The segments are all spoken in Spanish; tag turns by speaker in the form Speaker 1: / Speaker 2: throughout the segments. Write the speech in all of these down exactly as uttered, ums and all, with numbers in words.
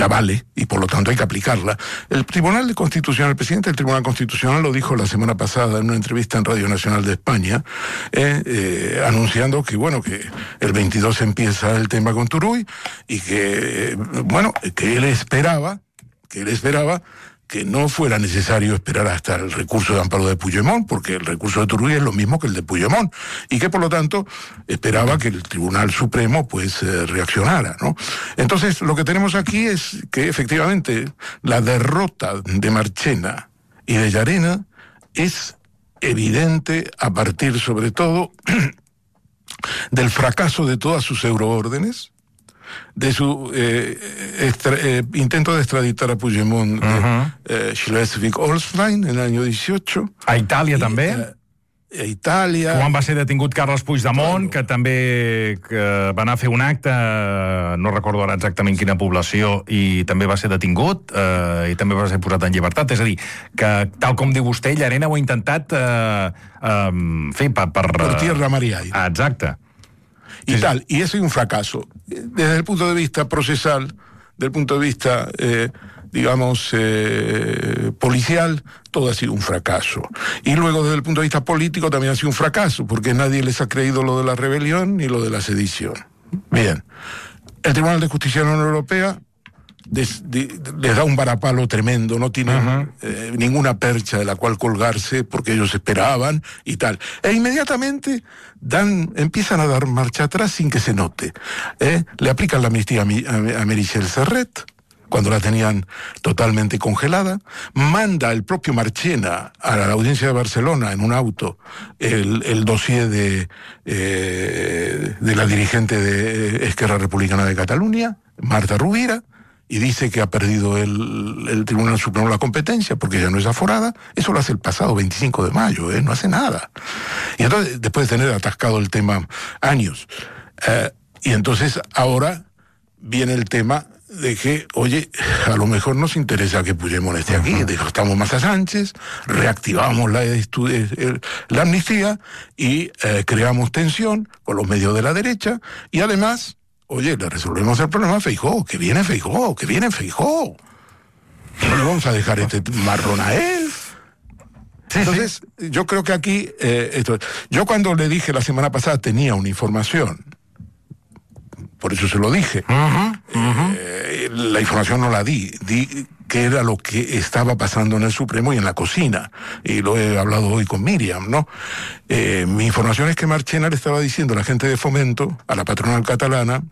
Speaker 1: ya vale, y por lo tanto hay que aplicarla. El Tribunal Constitucional, el presidente del Tribunal Constitucional lo dijo la semana pasada en una entrevista en Radio Nacional de España, eh, eh, anunciando que, bueno, que el veintidós empieza el tema con Turull, y que, bueno, que él esperaba, que él esperaba que no fuera necesario esperar hasta el recurso de amparo de Puigdemont, porque el recurso de Turull es lo mismo que el de Puigdemont, y que por lo tanto esperaba que el Tribunal Supremo pues eh, reaccionara, ¿no? Entonces lo que tenemos aquí es que efectivamente la derrota de Marchena y de Llarena es evidente a partir sobre todo del fracaso de todas sus euroórdenes, de su eh, extra, eh, intento de extraditar a Puigdemont de uh-huh. eh, Schleswig-Holstein en el año dieciocho.
Speaker 2: A Itàlia, I, també.
Speaker 1: Eh, a Itàlia.
Speaker 2: Quan va ser detingut Carles Puigdemont, claro. que també que va anar a fer un acte, no recordo ara exactament quina població, i també va ser detingut, eh, i també va ser posat en llibertat. És a dir, que tal com diu vostè, Llarena ho ha intentat eh, eh, fer per... Per,
Speaker 1: per tierra, mar y aire.
Speaker 2: Ah, exacte.
Speaker 1: Y sí, tal, sí. Y eso es un fracaso. Desde el punto de vista procesal, desde el punto de vista, eh, digamos, eh, policial, todo ha sido un fracaso. Y luego, desde el punto de vista político, también ha sido un fracaso, porque nadie les ha creído lo de la rebelión ni lo de la sedición. Bien. El Tribunal de Justicia de la Unión Europea les, de, les da un varapalo tremendo, no tienen uh-huh. eh, ninguna percha de la cual colgarse porque ellos esperaban y tal. E inmediatamente dan, empiezan a dar marcha atrás sin que se note. ¿eh? Le aplican la amnistía a, a, a Meritxell Serret, cuando la tenían totalmente congelada, manda el propio Marchena a la audiencia de Barcelona en un auto el, el dossier de, eh, de la dirigente de Esquerra Republicana de Cataluña, Marta Rovira, y dice que ha perdido el, el Tribunal Supremo la competencia porque ya no es aforada. Eso lo hace el pasado veinticinco de mayo, ¿eh? No hace nada. Y entonces, después de tener atascado el tema años, eh, y entonces ahora viene el tema de que, oye, a lo mejor nos interesa que Puigdemont esté aquí, uh-huh. dejamos más a Sánchez, reactivamos la, la amnistía y eh, creamos tensión con los medios de la derecha, y además, oye, le resolvemos el problema a Feijóo, que viene Feijóo, que viene Feijóo. No le vamos a dejar este marrón a él. Sí, Entonces, sí. yo creo que aquí, eh, esto, yo cuando le dije la semana pasada tenía una información, por eso se lo dije. Uh-huh, uh-huh. Eh, la información no la di, di que era lo que estaba pasando en el Supremo y en la cocina. Y lo he hablado hoy con Miriam, ¿no? Eh, mi información es que Marchena le estaba diciendo a la gente de Fomento, a la patronal catalana,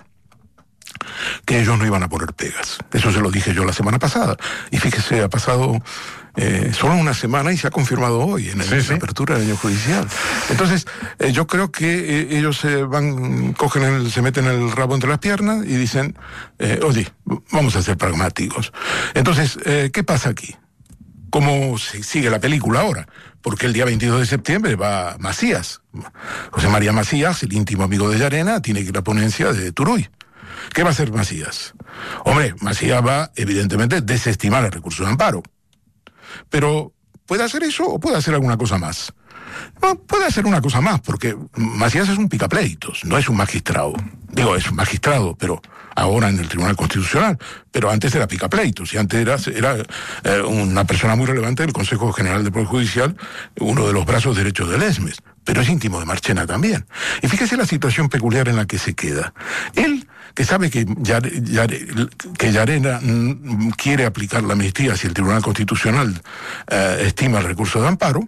Speaker 1: que ellos no iban a poner pegas. Eso se lo dije yo la semana pasada. Y fíjese, ha pasado eh, solo una semana y se ha confirmado hoy en, el, sí, en la sí. apertura del año judicial. Entonces, eh, yo creo que eh, ellos se van, cogen el, se meten el rabo entre las piernas y dicen, eh, oye, vamos a ser pragmáticos. Entonces, eh, ¿qué pasa aquí? ¿Cómo se sigue la película ahora? Porque el día veintidós de septiembre va Macías. José María Macías, el íntimo amigo de Llarena, tiene que ir a la ponencia de Turull. ¿Qué va a hacer Macías? Hombre, Macías va, evidentemente, a desestimar el recurso de amparo. Pero, ¿puede hacer eso o puede hacer alguna cosa más? No, puede hacer una cosa más, porque Macías es un picapleitos, no es un magistrado. Digo, es un magistrado, pero ahora en el Tribunal Constitucional, pero antes era picapleitos, y antes era, era eh, una persona muy relevante del Consejo General del Poder Judicial, uno de los brazos derechos del ESMES, pero es íntimo de Marchena también. Y fíjese la situación peculiar en la que se queda. Él, que sabe que, Yare, Yare, que Llarena mm, quiere aplicar la amnistía si el Tribunal Constitucional eh, estima el recurso de amparo,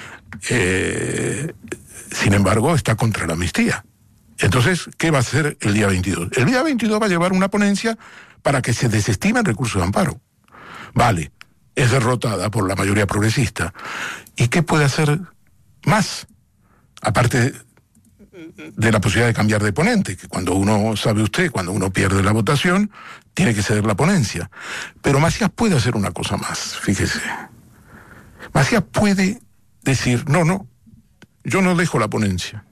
Speaker 1: eh, sin embargo está contra la amnistía. Entonces, ¿qué va a hacer el día veintidós? El día veintidós va a llevar una ponencia para que se desestime el recurso de amparo. Vale, es derrotada por la mayoría progresista. ¿Y qué puede hacer más? Aparte de la posibilidad de cambiar de ponente, que cuando uno, sabe usted, cuando uno pierde la votación, tiene que ceder la ponencia. Pero Macías puede hacer una cosa más, fíjese. Macías puede decir, no, no, yo no dejo la ponencia.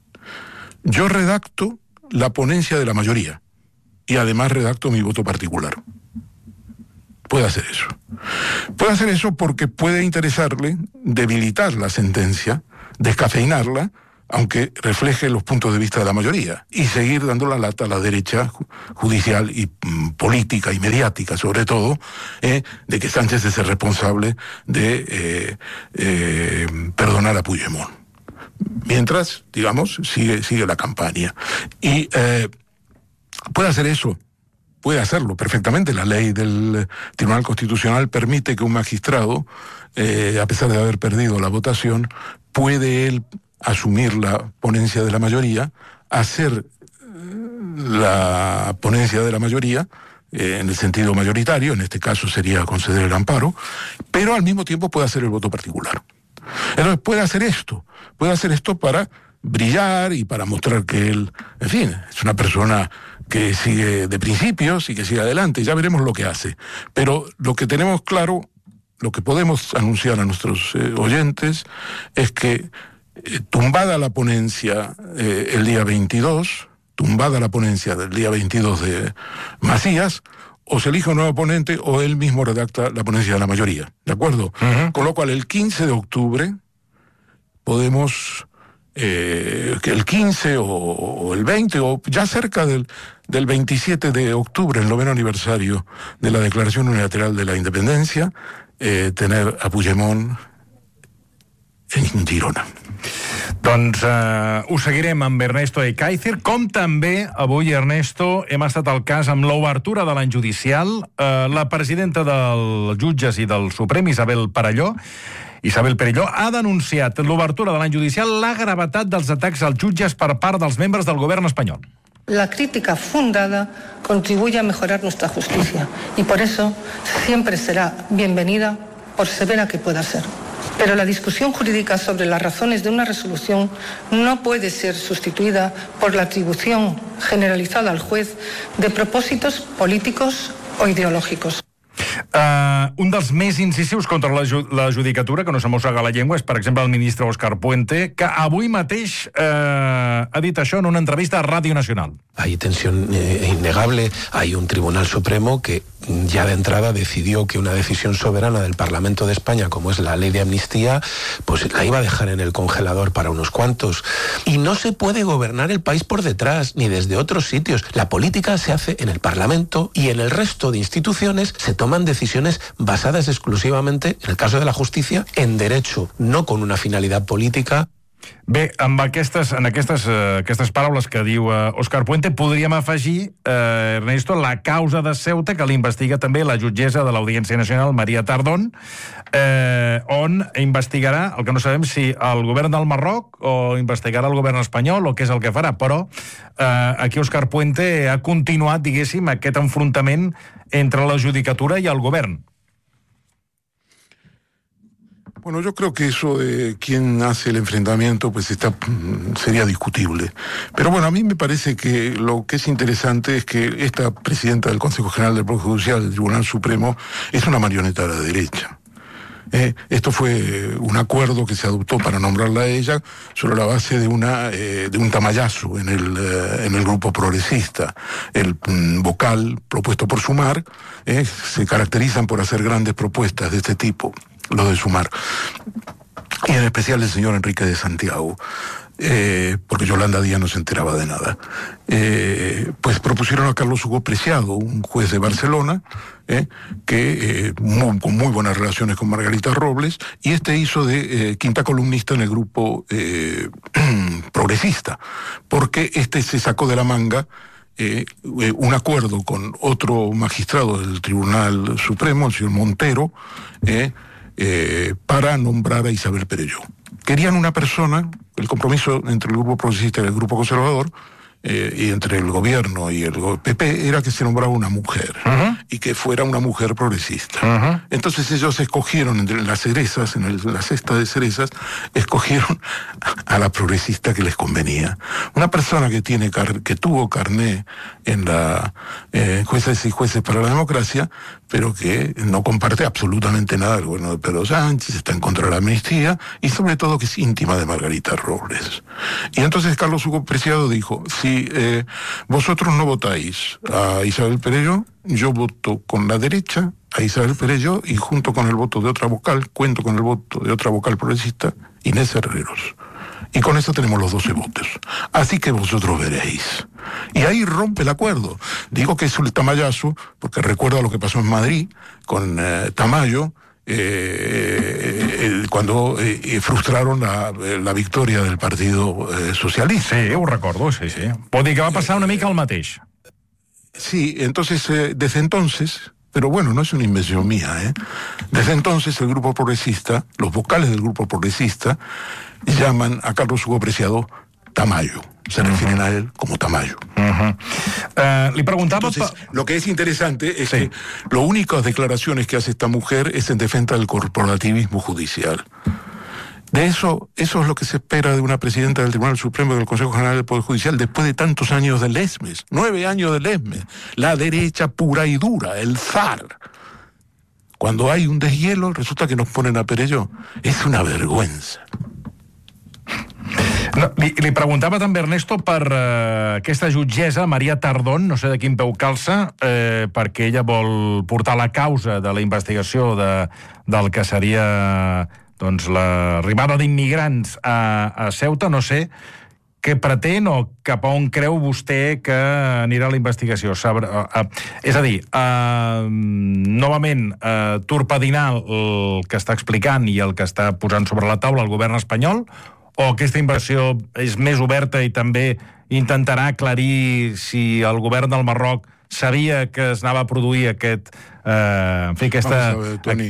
Speaker 1: Yo redacto la ponencia de la mayoría y además redacto mi voto particular. Puede hacer eso. Puede hacer eso porque puede interesarle debilitar la sentencia, descafeinarla, aunque refleje los puntos de vista de la mayoría, y seguir dando la lata a la derecha judicial y mm, política y mediática, sobre todo, eh, de que Sánchez es el responsable de eh, eh, perdonar a Puigdemont. Mientras, digamos, sigue, sigue la campaña. Y eh, puede hacer eso, puede hacerlo perfectamente. La ley del Tribunal Constitucional permite que un magistrado, eh, a pesar de haber perdido la votación, puede él asumir la ponencia de la mayoría, hacer la ponencia de la mayoría, eh, en el sentido mayoritario, en este caso sería conceder el amparo, pero al mismo tiempo puede hacer el voto particular. Entonces puede hacer esto, puede hacer esto para brillar y para mostrar que él, en fin, es una persona que sigue de principios y que sigue adelante, ya veremos lo que hace. Pero lo que tenemos claro, lo que podemos anunciar a nuestros eh, oyentes, es que Eh, tumbada la ponencia eh, el día veintidós, tumbada la ponencia del día veintidós de Macías, o se elige un nuevo ponente o él mismo redacta la ponencia de la mayoría, ¿de acuerdo? Uh-huh. Con lo cual el quince de octubre podemos, eh, que el quince o, o el veinte, o ya cerca del, del veintisiete de octubre, el noveno aniversario de la Declaración Unilateral de la Independencia, eh, tener a Puigdemont en Girona.
Speaker 2: Doncs eh, ho seguirem amb Ernesto Ekaizer, com també avui, Ernesto, hem estat al cas amb l'obertura de l'any judicial. Eh, la presidenta dels jutges i del Suprem, Isabel Perelló, Isabel Perelló, ha denunciat l'obertura de l'any judicial la gravetat dels atacs als jutges per part dels membres del govern espanyol.
Speaker 3: La crítica fundada contribuye a mejorar nuestra justicia y por eso siempre será bienvenida, por severa que pueda ser. Pero la discusión jurídica sobre las razones de una resolución no puede ser sustituida por la atribución generalizada al juez de propòsitos políticos o ideològicos.
Speaker 2: Uh, un dels més incisius contra la, ju la judicatura, que no se mossega la llengua, és, per exemple, el ministre Óscar Puente, que avui mateix uh, ha dit això en una entrevista a Radio Nacional.
Speaker 4: Hay tensión eh, innegable, hay un Tribunal Supremo que ya de entrada decidió que una decisión soberana del Parlamento de España, como es la ley de amnistía, pues la iba a dejar en el congelador para unos cuantos. Y no se puede gobernar el país por detrás, ni desde otros sitios. La política se hace en el Parlamento y en el resto de instituciones se toman decisiones basadas exclusivamente, en el caso de la justicia, en derecho, no con una finalidad política.
Speaker 2: Bé, amb aquestes, en aquestes, uh, aquestes paraules que diu uh, Óscar Puente, podríem afegir, uh, Ernesto, la causa de Ceuta, que l'investiga també la jutgessa de l'Audiència Nacional, Maria Tardón, uh, on investigarà, el que no sabem si el govern del Marroc o investigarà el govern espanyol o què és el que farà, però uh, aquí Óscar Puente ha continuat, diguéssim, aquest enfrontament entre la judicatura i el govern.
Speaker 1: Bueno, yo creo que eso de quién hace el enfrentamiento pues está, sería discutible. Pero bueno, a mí me parece que lo que es interesante es que esta presidenta del Consejo General del Poder Judicial del Tribunal Supremo es una marioneta de la derecha. Eh, esto fue un acuerdo que se adoptó para nombrarla a ella sobre la base de una eh, de un tamallazo en el eh, en el grupo progresista. El mm, vocal propuesto por Sumar eh, se caracterizan por hacer grandes propuestas de este tipo, los de Sumar, y en especial el señor Enrique de Santiago, eh, porque Yolanda Díaz no se enteraba de nada. Eh, pues propusieron a Carlos Hugo Preciado, un juez de Barcelona, eh, que eh, muy, con muy buenas relaciones con Margarita Robles, y este hizo de eh, quinta columnista en el grupo eh, progresista, porque este se sacó de la manga Eh, eh, un acuerdo con otro magistrado del Tribunal Supremo, el señor Montero, eh, eh, para nombrar a Isabel Perelló. Querían una persona, el compromiso entre el grupo progresista y el grupo conservador, eh, y entre el gobierno y el P P, era que se nombrara una mujer, uh-huh. y que fuera una mujer progresista. Uh-huh. Entonces ellos escogieron, entre las cerezas, en el, la cesta de cerezas, escogieron a la progresista que les convenía. Una persona que tiene car que tuvo carné en la eh, Jueces y Jueces para la Democracia, pero que no comparte absolutamente nada del gobierno de Pedro Sánchez, está en contra de la amnistía, y sobre todo que es íntima de Margarita Robles. Y entonces Carlos Hugo Preciado dijo, si eh, vosotros no votáis a Isabel Perelló, yo voto con la derecha a Isabel Perelló, y junto con el voto de otra vocal, cuento con el voto de otra vocal progresista, Inés Herreros. Y con eso tenemos los doce votos. Así que vosotros veréis. Y ahí rompe el acuerdo. Digo que es el tamallazo, porque recuerda lo que pasó en Madrid con eh, Tamayo, eh, eh, cuando eh, frustraron la, la victòria del Partido eh, Socialista.
Speaker 2: Sí, ho recordo, sí, sí. Pot dir que va passar una mica el mateix.
Speaker 1: Sí, entonces, eh, desde entonces... Pero bueno, no es una invención mía, ¿eh? Desde entonces el Grupo Progresista, los vocales del Grupo Progresista, llaman a Carlos Hugo Preciado Tamayo. Se uh-huh. refieren a él como Tamayo.
Speaker 2: Uh-huh. Uh, le preguntaba...
Speaker 1: Entonces, pa... lo que es interesante es sí. que las únicas declaraciones que hace esta mujer es en defensa del corporativismo judicial. De eso, eso es lo que se espera de una presidenta del Tribunal Supremo y del Consejo General del Poder Judicial después de tantos años del ESMES, nueve años del ESMES, la derecha pura y dura, el zar. Cuando hay un deshielo, resulta que nos ponen a Perelló. Es una vergüenza.
Speaker 2: No, li, li preguntava també, Ernesto, per eh, aquesta jutgessa, Maria Tardón, no sé de quin peu calça, eh, perquè ella vol portar la causa de la investigació de, del que seria... doncs l'arribada d'immigrants a, a Ceuta, no sé què pretén o cap a on creu vostè que anirà la investigació. Sabre, uh, uh, és a dir, uh, novament, uh, torpedinar el que està explicant i el que està posant sobre la taula el govern espanyol, o aquesta inversió és més oberta i també intentarà aclarir si el govern del Marroc sabia que es anava a produir aquest... Uh, en fi, aquesta...
Speaker 1: Vamos a ver, Toni.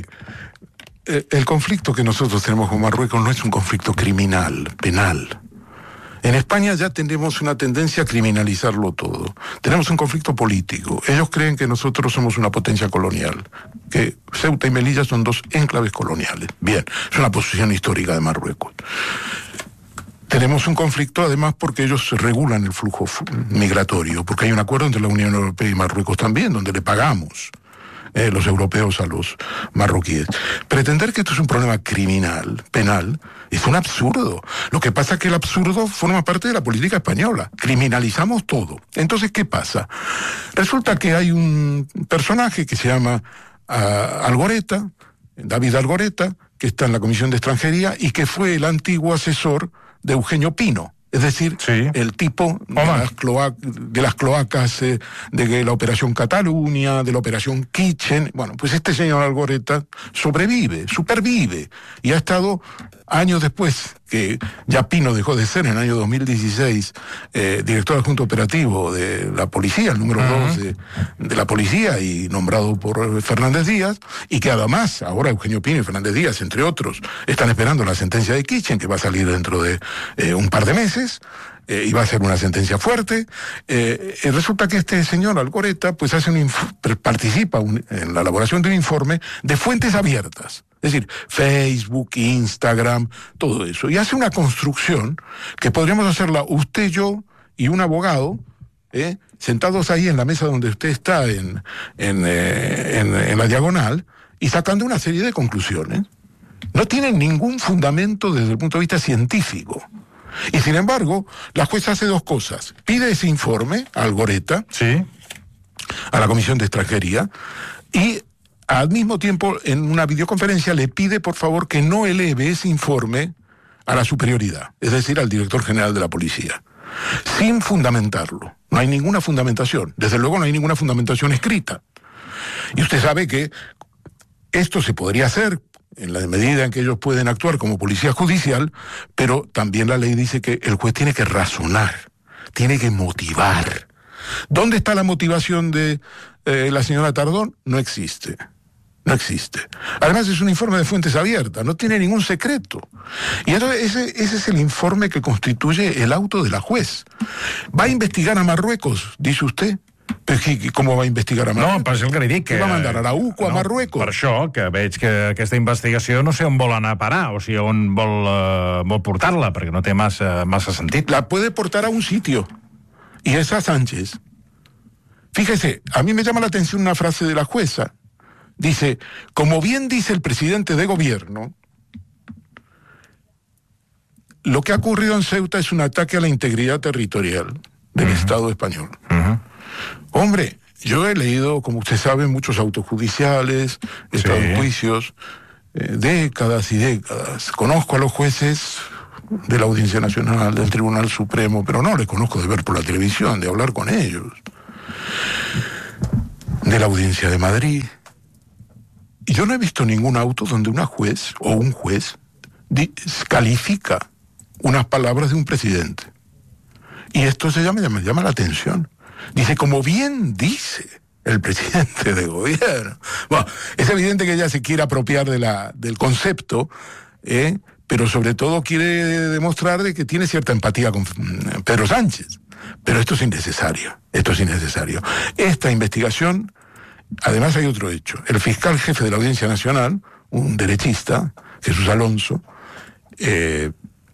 Speaker 1: El conflicto que nosotros tenemos con Marruecos no es un conflicto criminal, penal. En España ya tenemos una tendencia a criminalizarlo todo. Tenemos un conflicto político. Ellos creen que nosotros somos una potencia colonial, que Ceuta y Melilla son dos enclaves coloniales. Bien, es una posición histórica de Marruecos. Tenemos un conflicto además porque ellos regulan el flujo migratorio, porque hay un acuerdo entre la Unión Europea y Marruecos también, donde le pagamos Eh, los europeos a los marroquíes. Pretender que esto es un problema criminal, penal, es un absurdo. Lo que pasa es que el absurdo forma parte de la política española. Criminalizamos todo. Entonces, ¿qué pasa? Resulta que hay un personaje que se llama uh, Algoreta, David Algoreta, que está en la Comisión de Extranjería y que fue el antiguo asesor de Eugenio Pino. Es decir, sí. el tipo de las, cloac de las cloacas eh, de la Operación Cataluña, de la Operación Kitchen. Bueno, pues este señor Algoreta sobrevive, supervive, y ha estado años después, que ya Pino dejó de ser en el año dos mil dieciséis eh, director adjunto operativo de la policía, el número uh-huh. dos de, de la policía, y nombrado por Fernández Díaz, y que además ahora Eugenio Pino y Fernández Díaz, entre otros, están esperando la sentencia de Kitchen, que va a salir dentro de eh, un par de meses, eh, y va a ser una sentencia fuerte. Eh, eh, resulta que este señor Algoreta pues hace un participa un, en la elaboración de un informe de fuentes abiertas. Es decir, Facebook, Instagram, todo eso. Y hace una construcción que podríamos hacerla usted, yo y un abogado, ¿eh? sentados ahí en la mesa donde usted está, en, en, eh, en, en la diagonal, y sacando una serie de conclusiones. No tienen ningún fundamento desde el punto de vista científico. Y sin embargo, la jueza hace dos cosas. Pide ese informe a Algoreta,
Speaker 2: sí.
Speaker 1: a la Comisión de Extranjería, y al mismo tiempo, en una videoconferencia, le pide, por favor, que no eleve ese informe a la superioridad, es decir, al director general de la policía, sin fundamentarlo. No hay ninguna fundamentación. Desde luego no hay ninguna fundamentación escrita. Y usted sabe que esto se podría hacer en la medida en que ellos pueden actuar como policía judicial, pero también la ley dice que el juez tiene que razonar, tiene que motivar. ¿Dónde está la motivación de eh, la señora Tardón? No existe. No existe. Además es un informe de fuentes abiertas, no tiene ningún secreto. Y entonces ese, ese es el informe que constituye el auto de la juez. ¿Va a investigar a Marruecos, dice usted? Però com va investigar a Marruecos?
Speaker 2: No, per això el que li dic, que...
Speaker 1: va mandar a la U C O, a
Speaker 2: no,
Speaker 1: Marruecos?
Speaker 2: Per això, que veig que aquesta investigació no sé on vol anar a parar, o sigui, on vol, uh, vol portar-la, perquè no té massa, massa sentit.
Speaker 1: La puede portar a un sitio, y es a Sánchez. Fíjese, a mí me llama la atención una frase de la jueza. Dice, como bien dice el presidente de gobierno, lo que ha ocurrido en Ceuta es un ataque a la integridad territorial del uh-huh. Estado español.
Speaker 2: Uh-huh.
Speaker 1: Hombre, yo he leído, como usted sabe, muchos autos judiciales, he estado sí. en juicios, eh, décadas y décadas. Conozco a los jueces de la Audiencia Nacional, del Tribunal Supremo, pero no les conozco de ver por la televisión, de hablar con ellos, de la Audiencia de Madrid. Y yo no he visto ningún auto donde una juez o un juez califica unas palabras de un presidente. Y esto se llama, me llama la atención. Dice, como bien dice el presidente de gobierno. Bueno, es evidente que ella se quiere apropiar de la, del concepto, ¿eh? Pero sobre todo quiere demostrar de que tiene cierta empatía con Pedro Sánchez. Pero esto es innecesario, esto es innecesario. Esta investigación, además hay otro hecho. El fiscal jefe de la Audiencia Nacional, un derechista, Jesús Alonso, eh,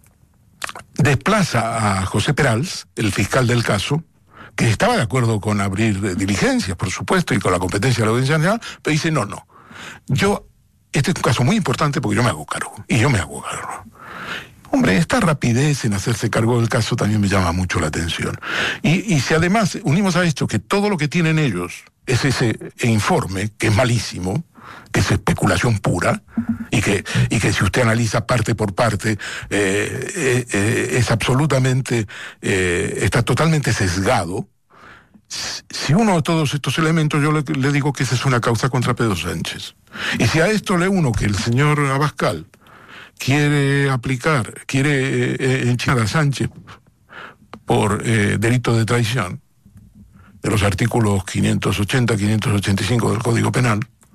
Speaker 1: desplaza a José Perals, el fiscal del caso, que estaba de acuerdo con abrir diligencias, por supuesto, y con la competencia de la Audiencia Nacional, pero dice, no, no, yo, este es un caso muy importante porque yo me hago cargo, y yo me hago cargo. Hombre, esta rapidez en hacerse cargo del caso también me llama mucho la atención. Y, y si además unimos a esto que todo lo que tienen ellos es ese informe, que es malísimo, que es especulación pura, y que, y que si usted analiza parte por parte, eh, eh, eh, es absolutamente, eh, está totalmente sesgado. Si uno de todos estos elementos, yo le, le digo que esa es una causa contra Pedro Sánchez. Y si a esto le uno que el señor Abascal quiere aplicar, quiere eh, enchinar a Sánchez por eh, delito de traición, de los artículos quinientos ochenta, quinientos ochenta y cinco del Código Penal,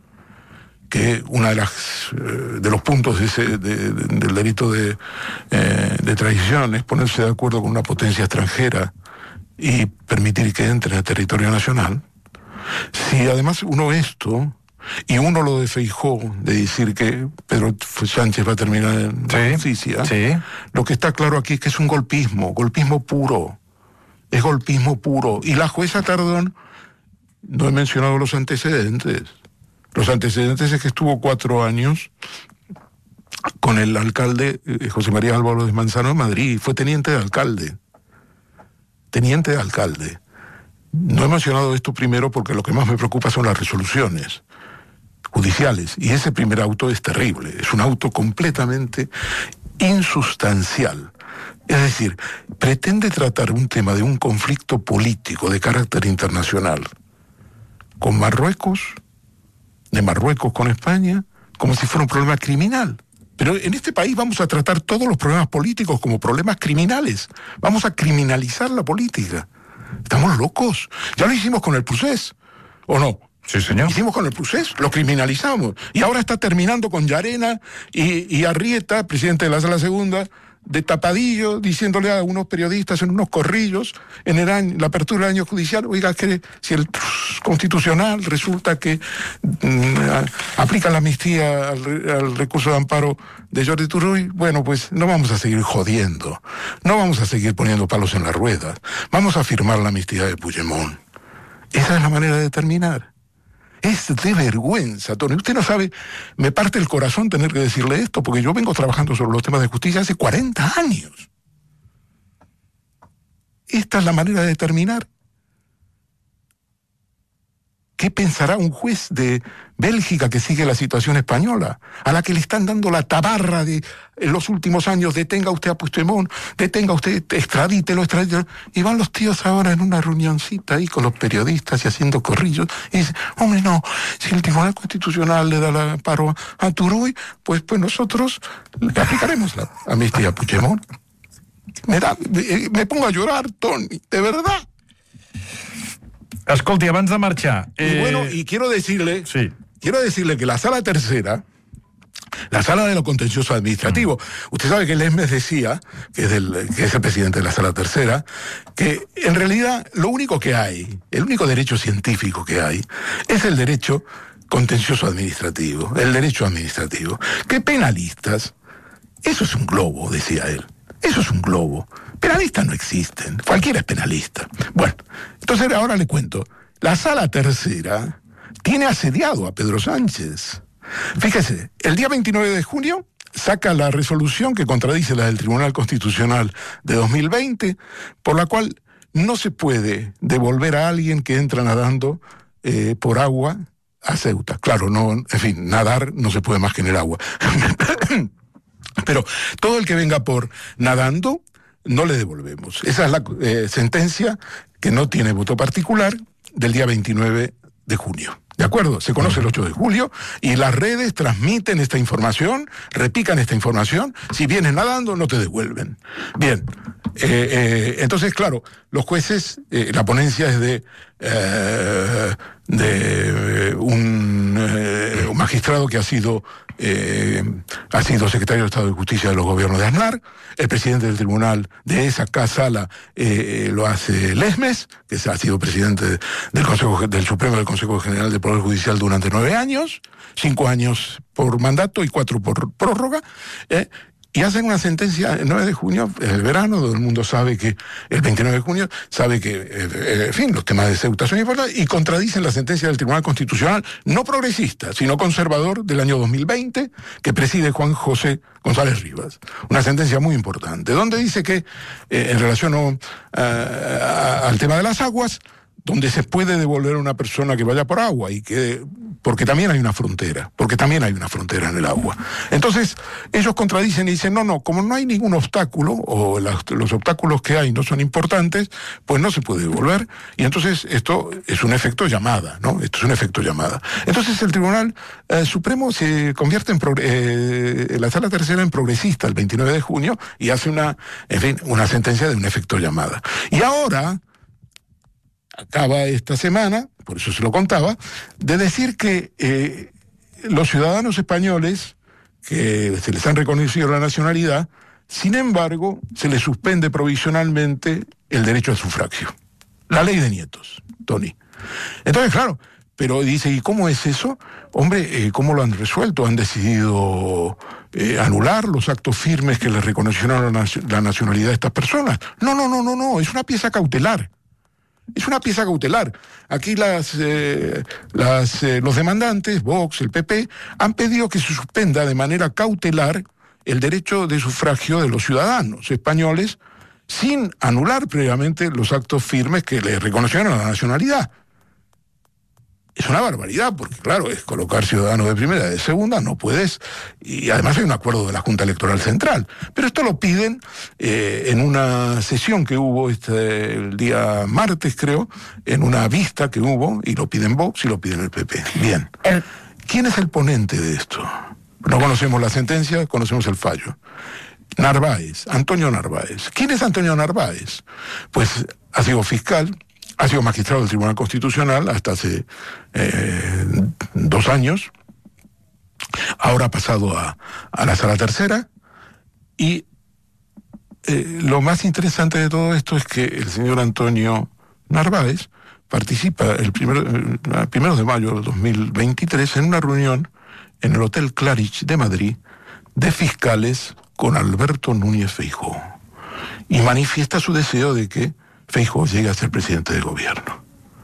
Speaker 1: que una de las eh, de los puntos de ese, de, de, del delito de, eh, de traición es ponerse de acuerdo con una potencia extranjera y permitir que entre en el territorio nacional. Si además uno esto, y uno lo de Feijóo, de decir que Pedro Sánchez va a terminar en
Speaker 2: sí,
Speaker 1: la justicia,
Speaker 2: sí.
Speaker 1: Lo que está claro aquí es que es un golpismo, golpismo puro, es golpismo puro. Y la jueza Tardón, no he mencionado los antecedentes. Los antecedentes es que estuvo cuatro años con el alcalde eh, José María Álvaro de Manzano en Madrid, fue teniente de alcalde. Teniente de alcalde. No he mencionado esto primero porque lo que más me preocupa son las resoluciones judiciales. Y ese primer auto es terrible, es un auto completamente insustancial. Es decir, pretende tratar un tema de un conflicto político de carácter internacional con Marruecos, de Marruecos con España, como si fuera un problema criminal. Pero en este país vamos a tratar todos los problemas políticos como problemas criminales. Vamos a criminalizar la política. Estamos locos. Ya lo hicimos con el procés, ¿o no?
Speaker 2: Sí, señor.
Speaker 1: Hicimos con el procés, lo criminalizamos. Y ahora está terminando con Llarena y, y Arrieta, presidente de la Sala Segunda, de tapadillo, diciéndole a unos periodistas en unos corrillos, en el año, la apertura del año judicial, oiga, que si el constitucional resulta que mm, aplica la amnistía al, al recurso de amparo de Jordi Turull, bueno, pues no vamos a seguir jodiendo, no vamos a seguir poniendo palos en las ruedas, vamos a firmar la amnistía de Puigdemont. Esa es la manera de terminar. Es de vergüenza, Tony. Usted no sabe, me parte el corazón tener que decirle esto, porque yo vengo trabajando sobre los temas de justicia hace cuarenta años. Esta es la manera de terminar. ¿Qué pensará un juez de Bélgica que sigue la situación española, a la que le están dando la tabarra de en los últimos años, detenga usted a Puigdemont, detenga usted, extradítelo, extradítelo? Y van los tíos ahora en una reunioncita ahí con los periodistas y haciendo corrillos, y dicen, hombre, no, si el Tribunal Constitucional le da el amparo a, a Turull, pues, pues nosotros le aplicaremos la amnistía a Puigdemont. Me, da, me, me pongo a llorar, Tony, de verdad.
Speaker 2: Escolti, abans de marxar...
Speaker 1: Eh... Y bueno, y quiero decirle,
Speaker 2: sí.
Speaker 1: quiero decirle que la Sala Tercera, la Sala de lo Contencioso Administrativo, mm. usted sabe que el Esmes decía, que es, del, que es el presidente de la Sala Tercera, que en realidad lo único que hay, el único derecho científico que hay, es el derecho contencioso administrativo, el derecho administrativo. Que penalistas, eso es un globo, decía él, eso es un globo. Penalistas no existen, cualquiera es penalista. Bueno, entonces ahora le cuento, la Sala Tercera tiene asediado a Pedro Sánchez. Fíjese, el día veintinueve de junio saca la resolución que contradice la del Tribunal Constitucional de dos mil veinte, por la cual no se puede devolver a alguien que entra nadando eh, por agua a Ceuta. Claro, no, en fin, nadar no se puede más que en el agua. Pero todo el que venga por nadando, no le devolvemos. Esa es la eh, sentencia que no tiene voto particular del día veintinueve de junio. ¿De acuerdo? Se conoce el ocho de julio y las redes transmiten esta información, repican esta información. Si vienes nadando, no te devuelven. Bien, eh, eh, entonces, claro, los jueces, eh, la ponencia es de, eh, de un, eh, un magistrado que ha sido, eh, ha sido secretario de Estado de Justicia de los gobiernos de Aznar. El presidente del tribunal de esa sala eh, lo hace Lesmes, que ha sido presidente del Consejo del Supremo del Consejo General del Poder Judicial durante nueve años, cinco años por mandato y cuatro por prórroga, eh, y hacen una sentencia el nueve de junio, el verano, todo el mundo sabe que, el veintinueve de junio, sabe que, eh, en fin, los temas de Ceuta son importantes, y contradicen la sentencia del Tribunal Constitucional, no progresista, sino conservador, del año dos mil veinte, que preside Juan José González Rivas. Una sentencia muy importante, donde dice que, eh, en relación uh, a, al tema de las aguas, donde se puede devolver a una persona que vaya por agua, y que porque también hay una frontera, porque también hay una frontera en el agua. Entonces, ellos contradicen y dicen, no, no, como no hay ningún obstáculo, o las, los obstáculos que hay no son importantes, pues no se puede devolver, y entonces esto es un efecto llamada, ¿no? Esto es un efecto llamada. Entonces el Tribunal eh, Supremo se convierte en, eh, la Sala Tercera en progresista el veintinueve de junio, y hace una, en fin, una sentencia de un efecto llamada. Y ahora acaba esta semana, por eso se lo contaba, de decir que eh, los ciudadanos españoles que se les han reconocido la nacionalidad, sin embargo, se les suspende provisionalmente el derecho al sufragio. La ley de nietos, Tony. Entonces, claro, pero dice, ¿y cómo es eso? Hombre, eh, ¿cómo lo han resuelto? ¿Han decidido eh, anular los actos firmes que les reconocieron la, la nacionalidad de estas personas? No, no, no, no, no, es una pieza cautelar. Es una pieza cautelar. Aquí las, eh, las, eh, los demandantes, Vox, el P P, han pedido que se suspenda de manera cautelar el derecho de sufragio de los ciudadanos españoles sin anular previamente los actos firmes que les reconocieron la nacionalidad. Es una barbaridad, porque claro, es colocar ciudadanos de primera y de segunda, no puedes, y además hay un acuerdo de la Junta Electoral Central. Pero esto lo piden eh, en una sesión que hubo este, el día martes, creo, en una vista que hubo, y lo piden Vox y lo piden el P P. Bien. ¿Quién es el ponente de esto? No conocemos la sentencia, conocemos el fallo. Narváez, Antonio Narváez. ¿Quién es Antonio Narváez? Pues ha sido fiscal, ha sido magistrado del Tribunal Constitucional hasta hace eh, dos años, ahora ha pasado a, a la Sala Tercera, y eh, lo más interesante de todo esto es que el señor Antonio Narváez participa el primero, el primero de mayo de dos mil veintitrés en una reunión en el Hotel Claridge de Madrid de fiscales con Alberto Núñez Feijóo, y manifiesta su deseo de que Feijóo llega a ser presidente del gobierno.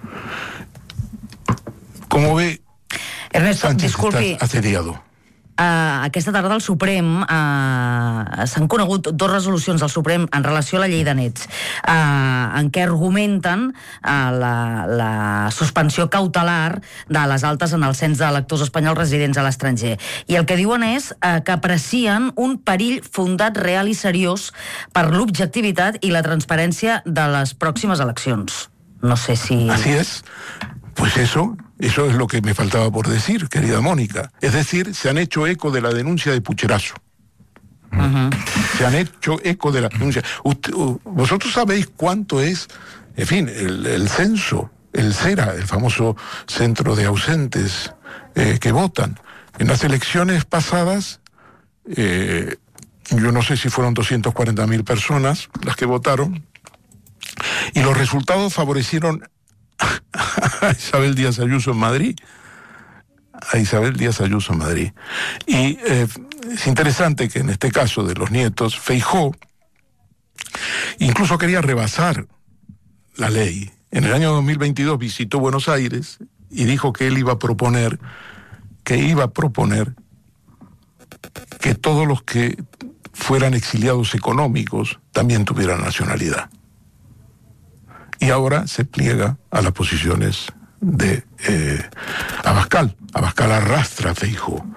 Speaker 1: Como ve,
Speaker 5: Ernesto,
Speaker 1: Sánchez
Speaker 5: disculpi,
Speaker 1: està assediado.
Speaker 5: Uh, aquesta tarda al Suprem uh, s'han conegut dues resolucions del Suprem en relació a la llei de nets, uh, en què argumenten uh, la, la suspensió cautelar de les altes en el cens d'electors espanyols residents a l'estranger. I el que diuen és uh, que aprecien un perill fundat, real i seriós per l'objectivitat i la transparència de les pròximes eleccions. No sé si...
Speaker 1: Así es. Pues eso, eso es lo que me faltaba por decir, querida Mónica. Es decir, se han hecho eco de la denuncia de Pucherazo. Uh-huh. Se han hecho eco de la denuncia. Usted, vosotros sabéis cuánto es, en fin, el, el censo, el CERA, el famoso centro de ausentes eh, que votan. En las elecciones pasadas, eh, yo no sé si fueron doscientas cuarenta mil personas las que votaron, y los resultados favorecieron a Isabel Díaz Ayuso en Madrid, a Isabel Díaz Ayuso en Madrid. Y eh, es interesante que en este caso de los nietos, Feijóo incluso quería rebasar la ley. En el año dos mil veintidós visitó Buenos Aires y dijo que él iba a proponer, que iba a proponer que todos los que fueran exiliados económicos también tuvieran nacionalidad. Y ahora se pliega a las posiciones de eh, Abascal. Abascal arrastra a Feijóo.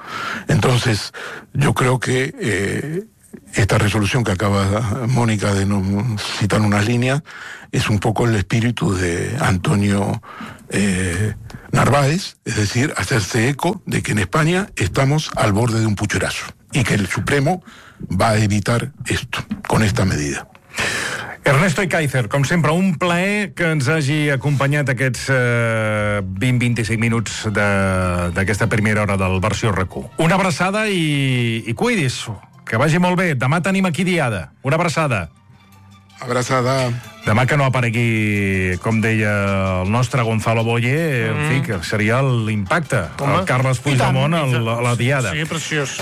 Speaker 1: Entonces, yo creo que eh, esta resolución que acaba Mónica de no, citar unas líneas es un poco el espíritu de Antonio eh, Narváez, es decir, hacerse eco de que en España estamos al borde de un pucherazo y que el Supremo va a evitar esto, con esta medida.
Speaker 2: Ernesto Ikaizer, com sempre, un plaer que ens hagi acompanyat aquests eh, vint a vint-i-cinc minuts d'aquesta primera hora del Versió R Q. Una abraçada i, i cuidis, que vagi molt bé. Demà tenim aquí diada. Una abraçada.
Speaker 1: Abraçada.
Speaker 2: Demà que no aparegui, com deia el nostre Gonzalo Boye, mm. en fi, que seria l'impacte. El Carles Puigdemont a la, la diada.
Speaker 6: Sí, preciós.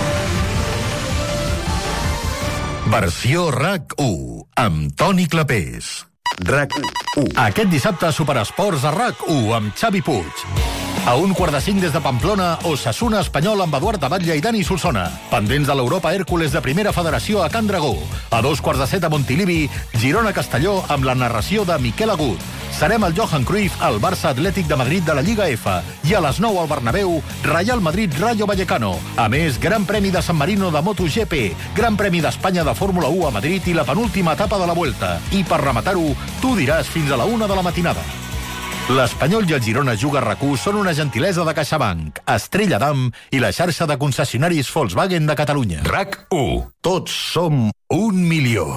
Speaker 7: Versió R A C u, amb Toni Clapés. R A C u. Aquest dissabte Superesports a R A C u, amb Xavi Puig. A un quart de cinc des de Pamplona, Osasuna Espanyol amb Eduard Abatlla i Dani Solsona. Pendents de l'Europa Hèrcules de Primera Federació a Can Dragó. A dos quarts de set a Montilivi, Girona-Castelló amb la narració de Miquel Agut. Serem al Johan Cruyff al Barça Atlètic de Madrid de la Lliga F. I a les nou al Bernabéu, Real Madrid-Rayo Vallecano. A més, Gran Premi de San Marino de MotoGP, Gran Premi d'Espanya de Fórmula u a Madrid i la penúltima etapa de la Vuelta. I per rematar-ho, tu diràs fins a la una de la matinada. L'Espanyol i el Girona Juga R A C u són una gentilesa de CaixaBank, Estrella Damm i la xarxa de concessionaris Volkswagen de Catalunya. R A C u. Tots som un milió.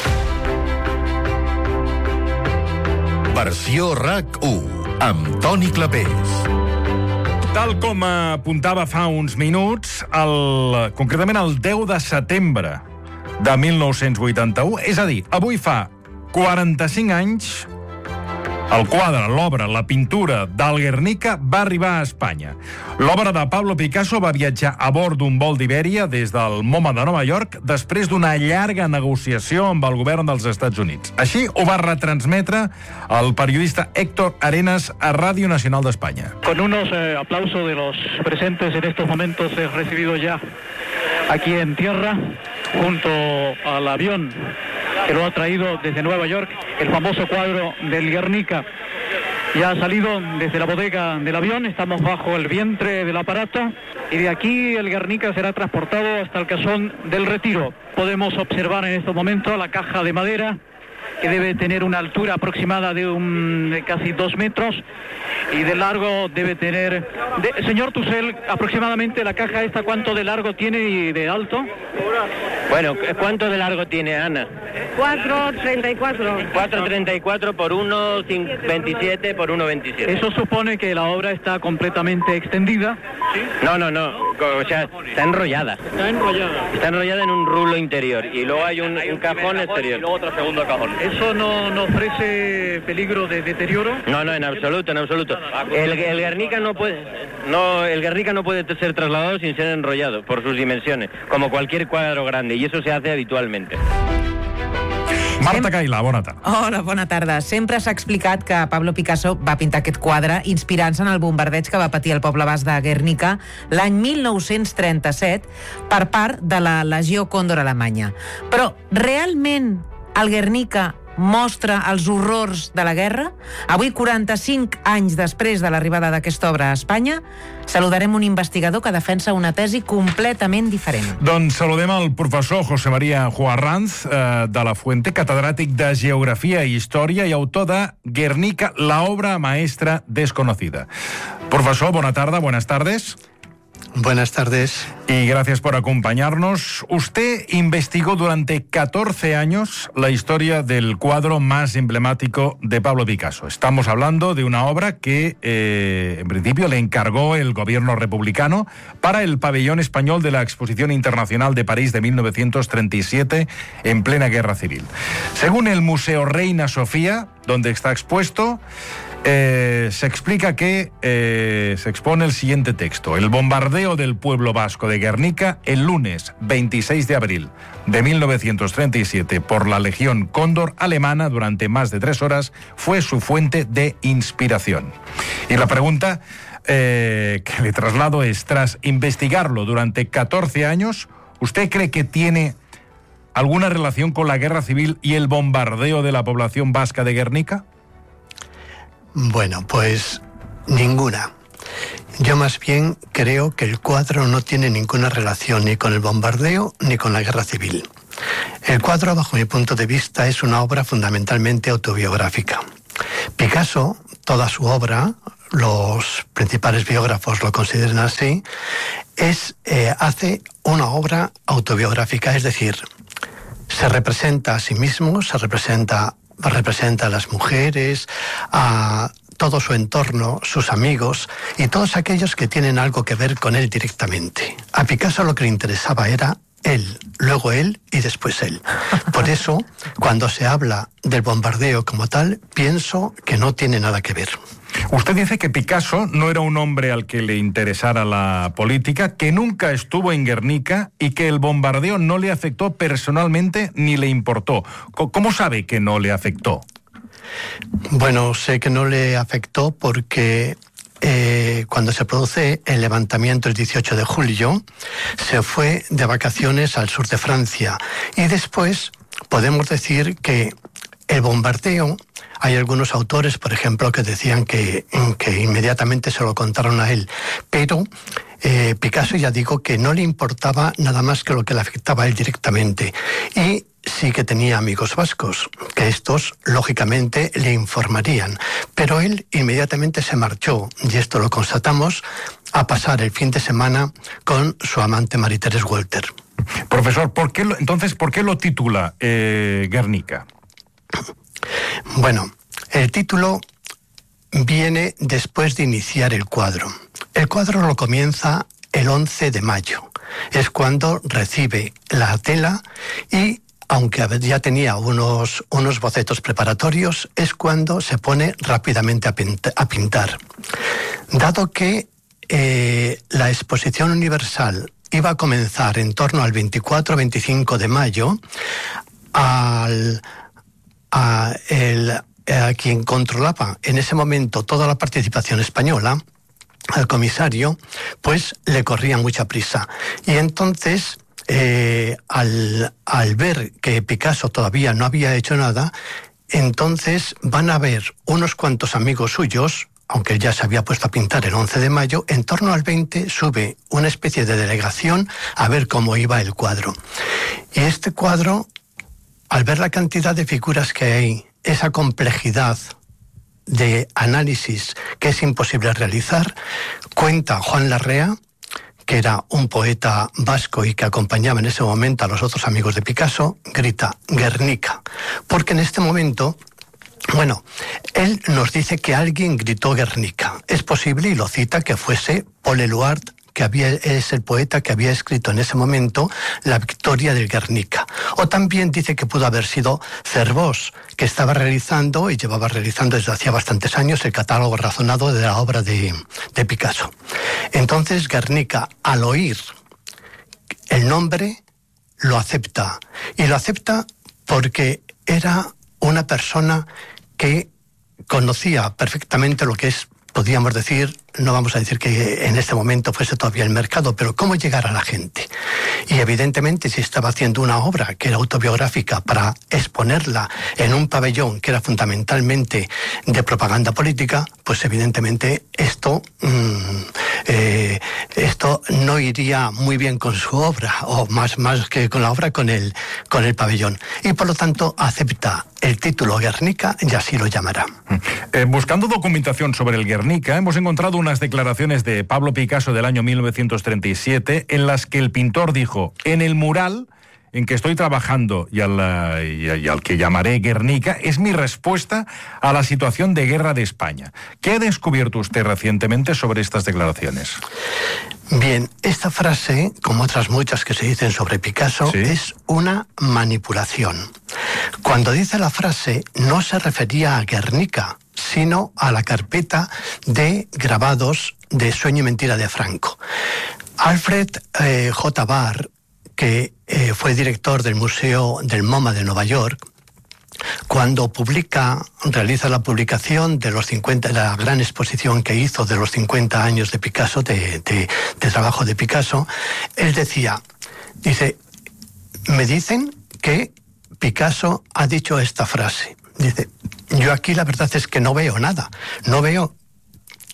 Speaker 7: Versió R A C u, amb Toni Clapés.
Speaker 2: Tal com apuntava fa uns minuts, el, concretament el deu de setembre de mil nou-cents vuitanta-u, és a dir, avui fa quaranta-cinc anys, el quadre, l'obra, la pintura del Guernica va arribar a Espanya. L'obra de Pablo Picasso va viatjar a bord d'un vol d'Ibèria des del MoMA de Nova York després d'una llarga negociació amb el govern dels Estats Units. Així ho va retransmetre el periodista Héctor Arenas a Radio Nacional de España.
Speaker 8: Con unos eh, aplausos de los presentes en estos momentos he recibido ya aquí en tierra, junto al avión que lo ha traído desde Nueva York, el famoso cuadro del Guernica. Ya ha salido desde la bodega del avión, estamos bajo el vientre del aparato y de aquí el Guernica será transportado hasta el Casón del Retiro. Podemos observar en estos momentos la caja de madera que debe tener una altura aproximada de, un, de casi dos metros y de largo debe tener... De, señor Tusell, aproximadamente la caja esta, ¿cuánto de largo tiene y de alto?
Speaker 9: Bueno, ¿cuánto de largo tiene, Ana?
Speaker 10: cuatro treinta y cuatro.
Speaker 9: cuatro treinta y cuatro por uno veintisiete por uno veintisiete.
Speaker 8: Eso supone que la obra está completamente extendida.
Speaker 9: ¿Sí? No, no, no. O sea, está enrollada.
Speaker 8: Está enrollada.
Speaker 9: Está enrollada en un rulo interior y luego hay un, un cajón exterior. Y luego otro segundo cajón.
Speaker 8: ¿Eso no, no ofrece peligro de deterioro?
Speaker 9: No, no, en absoluto, en absoluto. El, el Guernica no puede, no, el Guernica no puede ser trasladado sin ser enrollado por sus dimensiones, como cualquier cuadro grande, y eso se hace habitualmente.
Speaker 2: Marta Cailà, bona tarda.
Speaker 11: Hola, bona tarda. Sempre s'ha explicat que Pablo Picasso va pintar aquest quadre inspirant-se en el bombardeig que va patir el poble basc de Guernica l'any mil nou-cents trenta-set per part de la Legió Còndor alemanya. Però realment el Guernica mostra els horrors de la guerra? Avui, quaranta-cinc anys després de l'arribada d'aquesta obra a Espanya, saludarem un investigador que defensa una tesi completament diferent.
Speaker 2: Doncs saludem el professor José María Juarranz eh, de la Fuente, catedràtic de Geografia i Història i autor de Guernica, la obra maestra desconocida. Profesor, bona tarda, buenas tardes.
Speaker 12: Buenas tardes.
Speaker 2: Y gracias por acompañarnos. Usted investigó durante catorce años la historia del cuadro más emblemático de Pablo Picasso. Estamos hablando de una obra que, eh, en principio, le encargó el gobierno republicano para el pabellón español de la Exposición Internacional de París de mil novecientos treinta y siete, en plena Guerra Civil. Según el Museo Reina Sofía, donde está expuesto, Eh, se explica que eh, se expone el siguiente texto: el bombardeo del pueblo vasco de Guernica el lunes veintiséis de abril de mil novecientos treinta y siete por la Legión Cóndor alemana durante más de tres horas fue su fuente de inspiración. Y la pregunta eh, que le traslado es, tras investigarlo durante catorce años, ¿usted cree que tiene alguna relación con la guerra civil y el bombardeo de la población vasca de Guernica?
Speaker 12: Bueno, pues ninguna. Yo más bien creo que el cuadro no tiene ninguna relación ni con el bombardeo ni con la guerra civil. El cuadro, bajo mi punto de vista, es una obra fundamentalmente autobiográfica. Picasso, toda su obra, los principales biógrafos lo consideran así, es, eh, hace una obra autobiográfica, es decir, se representa a sí mismo, se representa, representa a las mujeres, a todo su entorno, sus amigos y todos aquellos que tienen algo que ver con él directamente. A Picasso lo que le interesaba era él, luego él y después él. Por eso, cuando se habla del bombardeo como tal, pienso que no tiene nada que ver.
Speaker 2: Usted dice que Picasso no era un hombre al que le interesara la política, que nunca estuvo en Guernica y que el bombardeo no le afectó personalmente ni le importó. ¿Cómo sabe que no le afectó?
Speaker 12: Bueno, sé que no le afectó porque eh, cuando se produce el levantamiento el dieciocho de julio, se fue de vacaciones al sur de Francia y después podemos decir que el bombardeo, hay algunos autores, por ejemplo, que decían que, que inmediatamente se lo contaron a él, pero eh, Picasso, ya digo, que no le importaba nada más que lo que le afectaba a él directamente. Y sí que tenía amigos vascos, que estos, lógicamente, le informarían. Pero él inmediatamente se marchó, y esto lo constatamos, a pasar el fin de semana con su amante Marie-Thérèse Walter.
Speaker 2: Profesor, ¿por qué lo, entonces, ¿por qué lo titula eh, Guernica?
Speaker 12: Bueno, el título viene después de iniciar el cuadro. El cuadro lo comienza el once de mayo. Es cuando recibe la tela y, aunque ya tenía unos, unos bocetos preparatorios, es cuando se pone rápidamente a, pinta, a pintar. Dado que eh, la exposición universal iba a comenzar en torno al veinticuatro veinticinco de mayo, al... A, el, a quien controlaba en ese momento toda la participación española, al comisario, pues le corría mucha prisa. Y entonces, eh, al, al ver que Picasso todavía no había hecho nada, entonces van a ver unos cuantos amigos suyos, aunque él ya se había puesto a pintar el once de mayo, en torno al veinte sube una especie de delegación a ver cómo iba el cuadro. Y este cuadro, al ver la cantidad de figuras que hay, esa complejidad de análisis que es imposible realizar, cuenta Juan Larrea, que era un poeta vasco y que acompañaba en ese momento a los otros amigos de Picasso, grita Guernica, porque en este momento, bueno, él nos dice que alguien gritó Guernica. Es posible, y lo cita, que fuese Paul Éluard, que había, es el poeta que había escrito en ese momento La Victoria del Guernica. O también dice que pudo haber sido Cervós, que estaba realizando, y llevaba realizando desde hacía bastantes años, el catálogo razonado de la obra de, de Picasso. Entonces Guernica, al oír el nombre, lo acepta. Y lo acepta porque era una persona que conocía perfectamente lo que es, podríamos decir, no vamos a decir que en este momento fuese todavía el mercado, pero cómo llegar a la gente. Y evidentemente, si estaba haciendo una obra que era autobiográfica para exponerla en un pabellón que era fundamentalmente de propaganda política, pues evidentemente esto, mmm, eh, esto no iría muy bien con su obra, o más, más que con la obra, con el, con el pabellón. Y por lo tanto acepta el título Guernica y así lo llamará.
Speaker 2: Eh, buscando documentación sobre el Guernica, hemos encontrado unas declaraciones de Pablo Picasso del año mil novecientos treinta y siete en las que el pintor dijo: en el mural en que estoy trabajando y al, y, y al que llamaré Guernica es mi respuesta a la situación de guerra de España. ¿Qué ha descubierto usted recientemente sobre estas declaraciones?
Speaker 12: Bien, esta frase, como otras muchas que se dicen sobre Picasso, ¿sí?, es una manipulación. Cuando dice la frase, no se refería a Guernica, sino a la carpeta de grabados de Sueño y Mentira de Franco. Alfred eh, J. Barr, que eh, fue director del Museo del MoMA de Nueva York, cuando publica, realiza la publicación de los cincuenta, la gran exposición que hizo de los cincuenta años de Picasso, de, de, de trabajo de Picasso, él decía, dice, me dicen que Picasso ha dicho esta frase. Dice, yo aquí la verdad es que no veo nada, no veo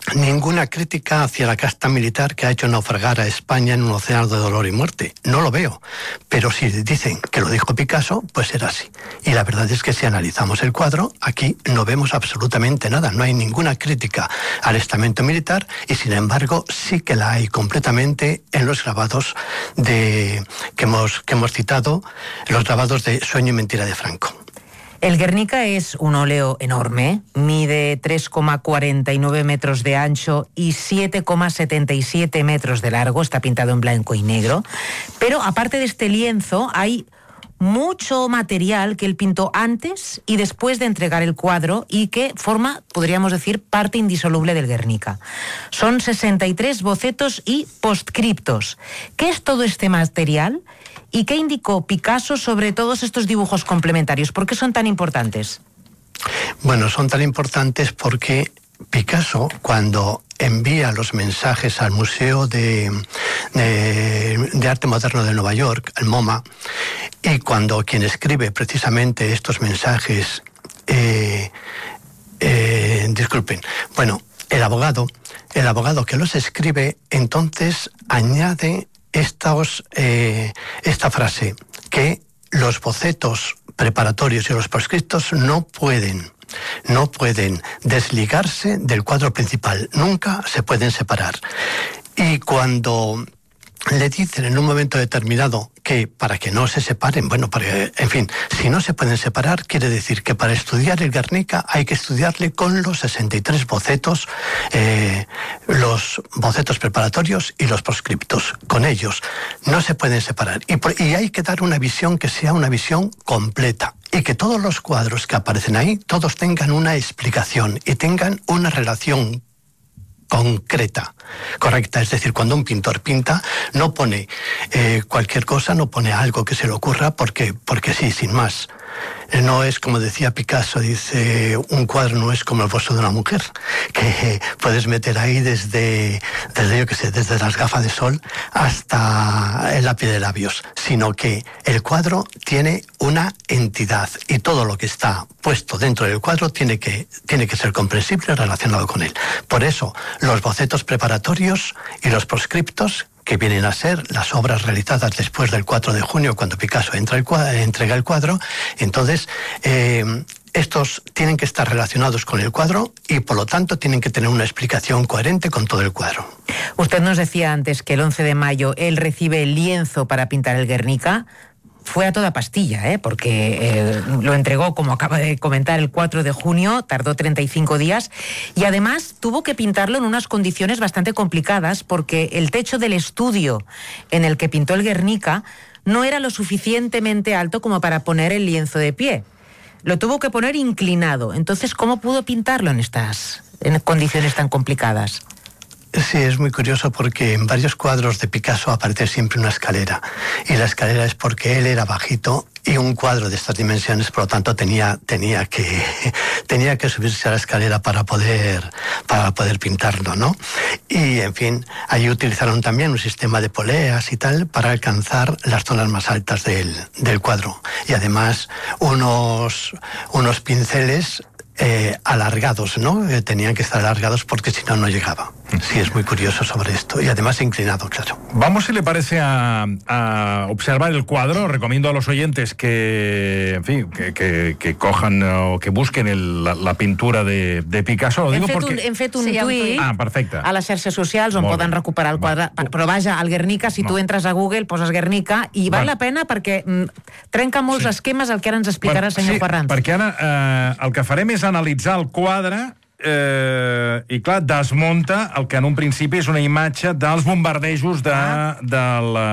Speaker 12: ninguna crítica hacia la casta militar que ha hecho naufragar a España en un océano de dolor y muerte. No lo veo. Pero si dicen que lo dijo Picasso, pues será así. Y la verdad es que si analizamos el cuadro, aquí no vemos absolutamente nada. No hay ninguna crítica al estamento militar y, sin embargo, sí que la hay completamente en los grabados de, que, hemos, que hemos citado, los grabados de Sueño y Mentira de Franco.
Speaker 11: El Guernica es un óleo enorme, mide tres coma cuarenta y nueve metros de ancho y siete coma setenta y siete metros de largo, está pintado en blanco y negro, pero aparte de este lienzo hay mucho material que él pintó antes y después de entregar el cuadro y que forma, podríamos decir, parte indisoluble del Guernica. Son sesenta y tres bocetos y postscriptos. ¿Qué es todo este material? ¿Y qué indicó Picasso sobre todos estos dibujos complementarios? ¿Por qué son tan importantes?
Speaker 12: Bueno, son tan importantes porque Picasso, cuando envía los mensajes al Museo de, de, de Arte Moderno de Nueva York, el MoMA, y cuando quien escribe precisamente estos mensajes, eh, eh, disculpen, bueno, el abogado, el abogado que los escribe, entonces añade Estos, eh, esta frase, que los bocetos preparatorios y los proscriptos no pueden, no pueden desligarse del cuadro principal, nunca se pueden separar. Y cuando le dicen en un momento determinado que para que no se separen, bueno, porque, en fin, si no se pueden separar, quiere decir que para estudiar el Guernica hay que estudiarle con los sesenta y tres bocetos, eh, los bocetos preparatorios y los proscriptos. Con ellos no se pueden separar. Y, por, y hay que dar una visión que sea una visión completa. Y que todos los cuadros que aparecen ahí, todos tengan una explicación y tengan una relación concreta, correcta. Es decir, cuando un pintor pinta, no pone eh, cualquier cosa, no pone algo que se le ocurra porque, porque sí, sin más. No es como decía Picasso, dice, un cuadro no es como el rostro de una mujer, que puedes meter ahí desde, desde yo qué sé, desde las gafas de sol hasta el lápiz de labios, sino que el cuadro tiene una entidad y todo lo que está puesto dentro del cuadro tiene que, tiene que ser comprensible y relacionado con él. Por eso, los bocetos preparatorios y los proscriptos, que vienen a ser las obras realizadas después del cuatro de junio, cuando Picasso entra el cuadro, entrega el cuadro, entonces eh, estos tienen que estar relacionados con el cuadro y por lo tanto tienen que tener una explicación coherente con todo el cuadro.
Speaker 11: Usted nos decía antes que el once de mayo él recibe el lienzo para pintar el Guernica. Fue a toda pastilla, ¿eh? Porque eh, lo entregó, como acaba de comentar, el cuatro de junio, tardó treinta y cinco días, y además tuvo que pintarlo en unas condiciones bastante complicadas, porque el techo del estudio en el que pintó el Guernica no era lo suficientemente alto como para poner el lienzo de pie. Lo tuvo que poner inclinado. Entonces, ¿cómo pudo pintarlo en estas en condiciones tan complicadas?
Speaker 12: Sí, es muy curioso porque en varios cuadros de Picasso aparece siempre una escalera. Y la escalera es porque él era bajito y un cuadro de estas dimensiones, por lo tanto, tenía, tenía, que, tenía que subirse a la escalera para poder, para poder pintarlo, ¿no? Y, en fin, ahí utilizaron también un sistema de poleas y tal para alcanzar las zonas más altas del, del cuadro. Y además, unos, unos pinceles Eh, alargados, ¿no? Eh, tenían que estar alargados porque si no, no llegaba. Sí, es muy curioso sobre esto. Y además inclinado, claro.
Speaker 2: Vamos, si le parece, a, a observar el cuadro. Recomiendo a los oyentes que, en fin, que, que, que cojan o que busquen el, la, la pintura de, de Picasso. Lo digo
Speaker 11: hem fet
Speaker 2: porque...
Speaker 11: un, hem fet un
Speaker 5: Sí,
Speaker 11: tuit
Speaker 2: Ah, perfecte.
Speaker 11: a les xarxes socials on
Speaker 2: Molt
Speaker 11: poden
Speaker 2: bé.
Speaker 11: recuperar el quadre.
Speaker 2: Va.
Speaker 11: Però vaja, al Guernica, si
Speaker 2: No.
Speaker 11: tu entres a Google, poses Guernica, i val
Speaker 2: Va.
Speaker 11: la pena perquè mm, trenca molts
Speaker 2: Sí.
Speaker 11: esquemes el que ara ens explicarà el senyor
Speaker 2: sí,
Speaker 11: Ferran.
Speaker 2: perquè ara eh, el que farem és analitzar el quadre eh, i, clar, desmunta el que en un principi és una imatge dels bombardejos de,
Speaker 11: Ah.
Speaker 2: de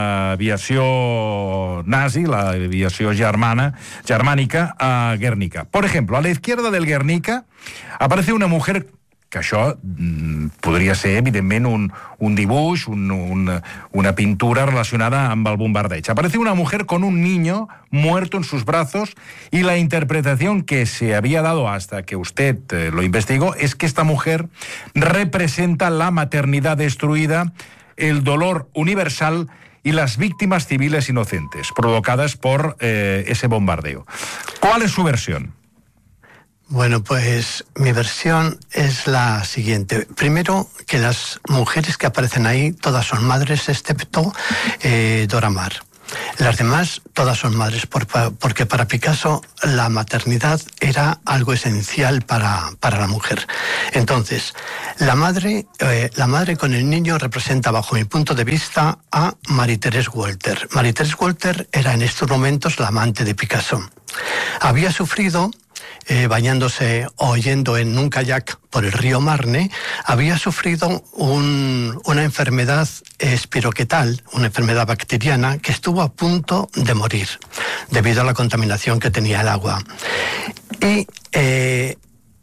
Speaker 2: l'aviació nazi, l'aviació germana, germànica a Guernica. Por ejemplo, a la izquierda del Guernica aparece una mujer que això mm, podria ser, evidentment, un, un dibuix, un, un, una pintura relacionada amb el bombardeig. Aparece una mujer con un niño muerto en sus brazos y la interpretación que se había dado hasta que usted eh, lo investigó es que esta mujer representa la maternidad destruida, el dolor universal y las víctimas civiles inocentes provocadas por eh, ese bombardeo. ¿Cuál es su versión?
Speaker 12: Bueno, pues mi versión es la siguiente. Primero, que las mujeres que aparecen ahí, todas son madres, excepto eh, Dora Maar. Las demás, todas son madres, por, porque para Picasso la maternidad era algo esencial para, para la mujer. Entonces, la madre, eh, la madre con el niño representa, bajo mi punto de vista, a Marie-Thérèse Walter. Marie-Thérèse Walter era en estos momentos la amante de Picasso. Había sufrido... Eh, bañándose o yendo en un kayak por el río Marne, había sufrido un, una enfermedad espiroquetal, una enfermedad bacteriana, que estuvo a punto de morir debido a la contaminación que tenía el agua. Y eh,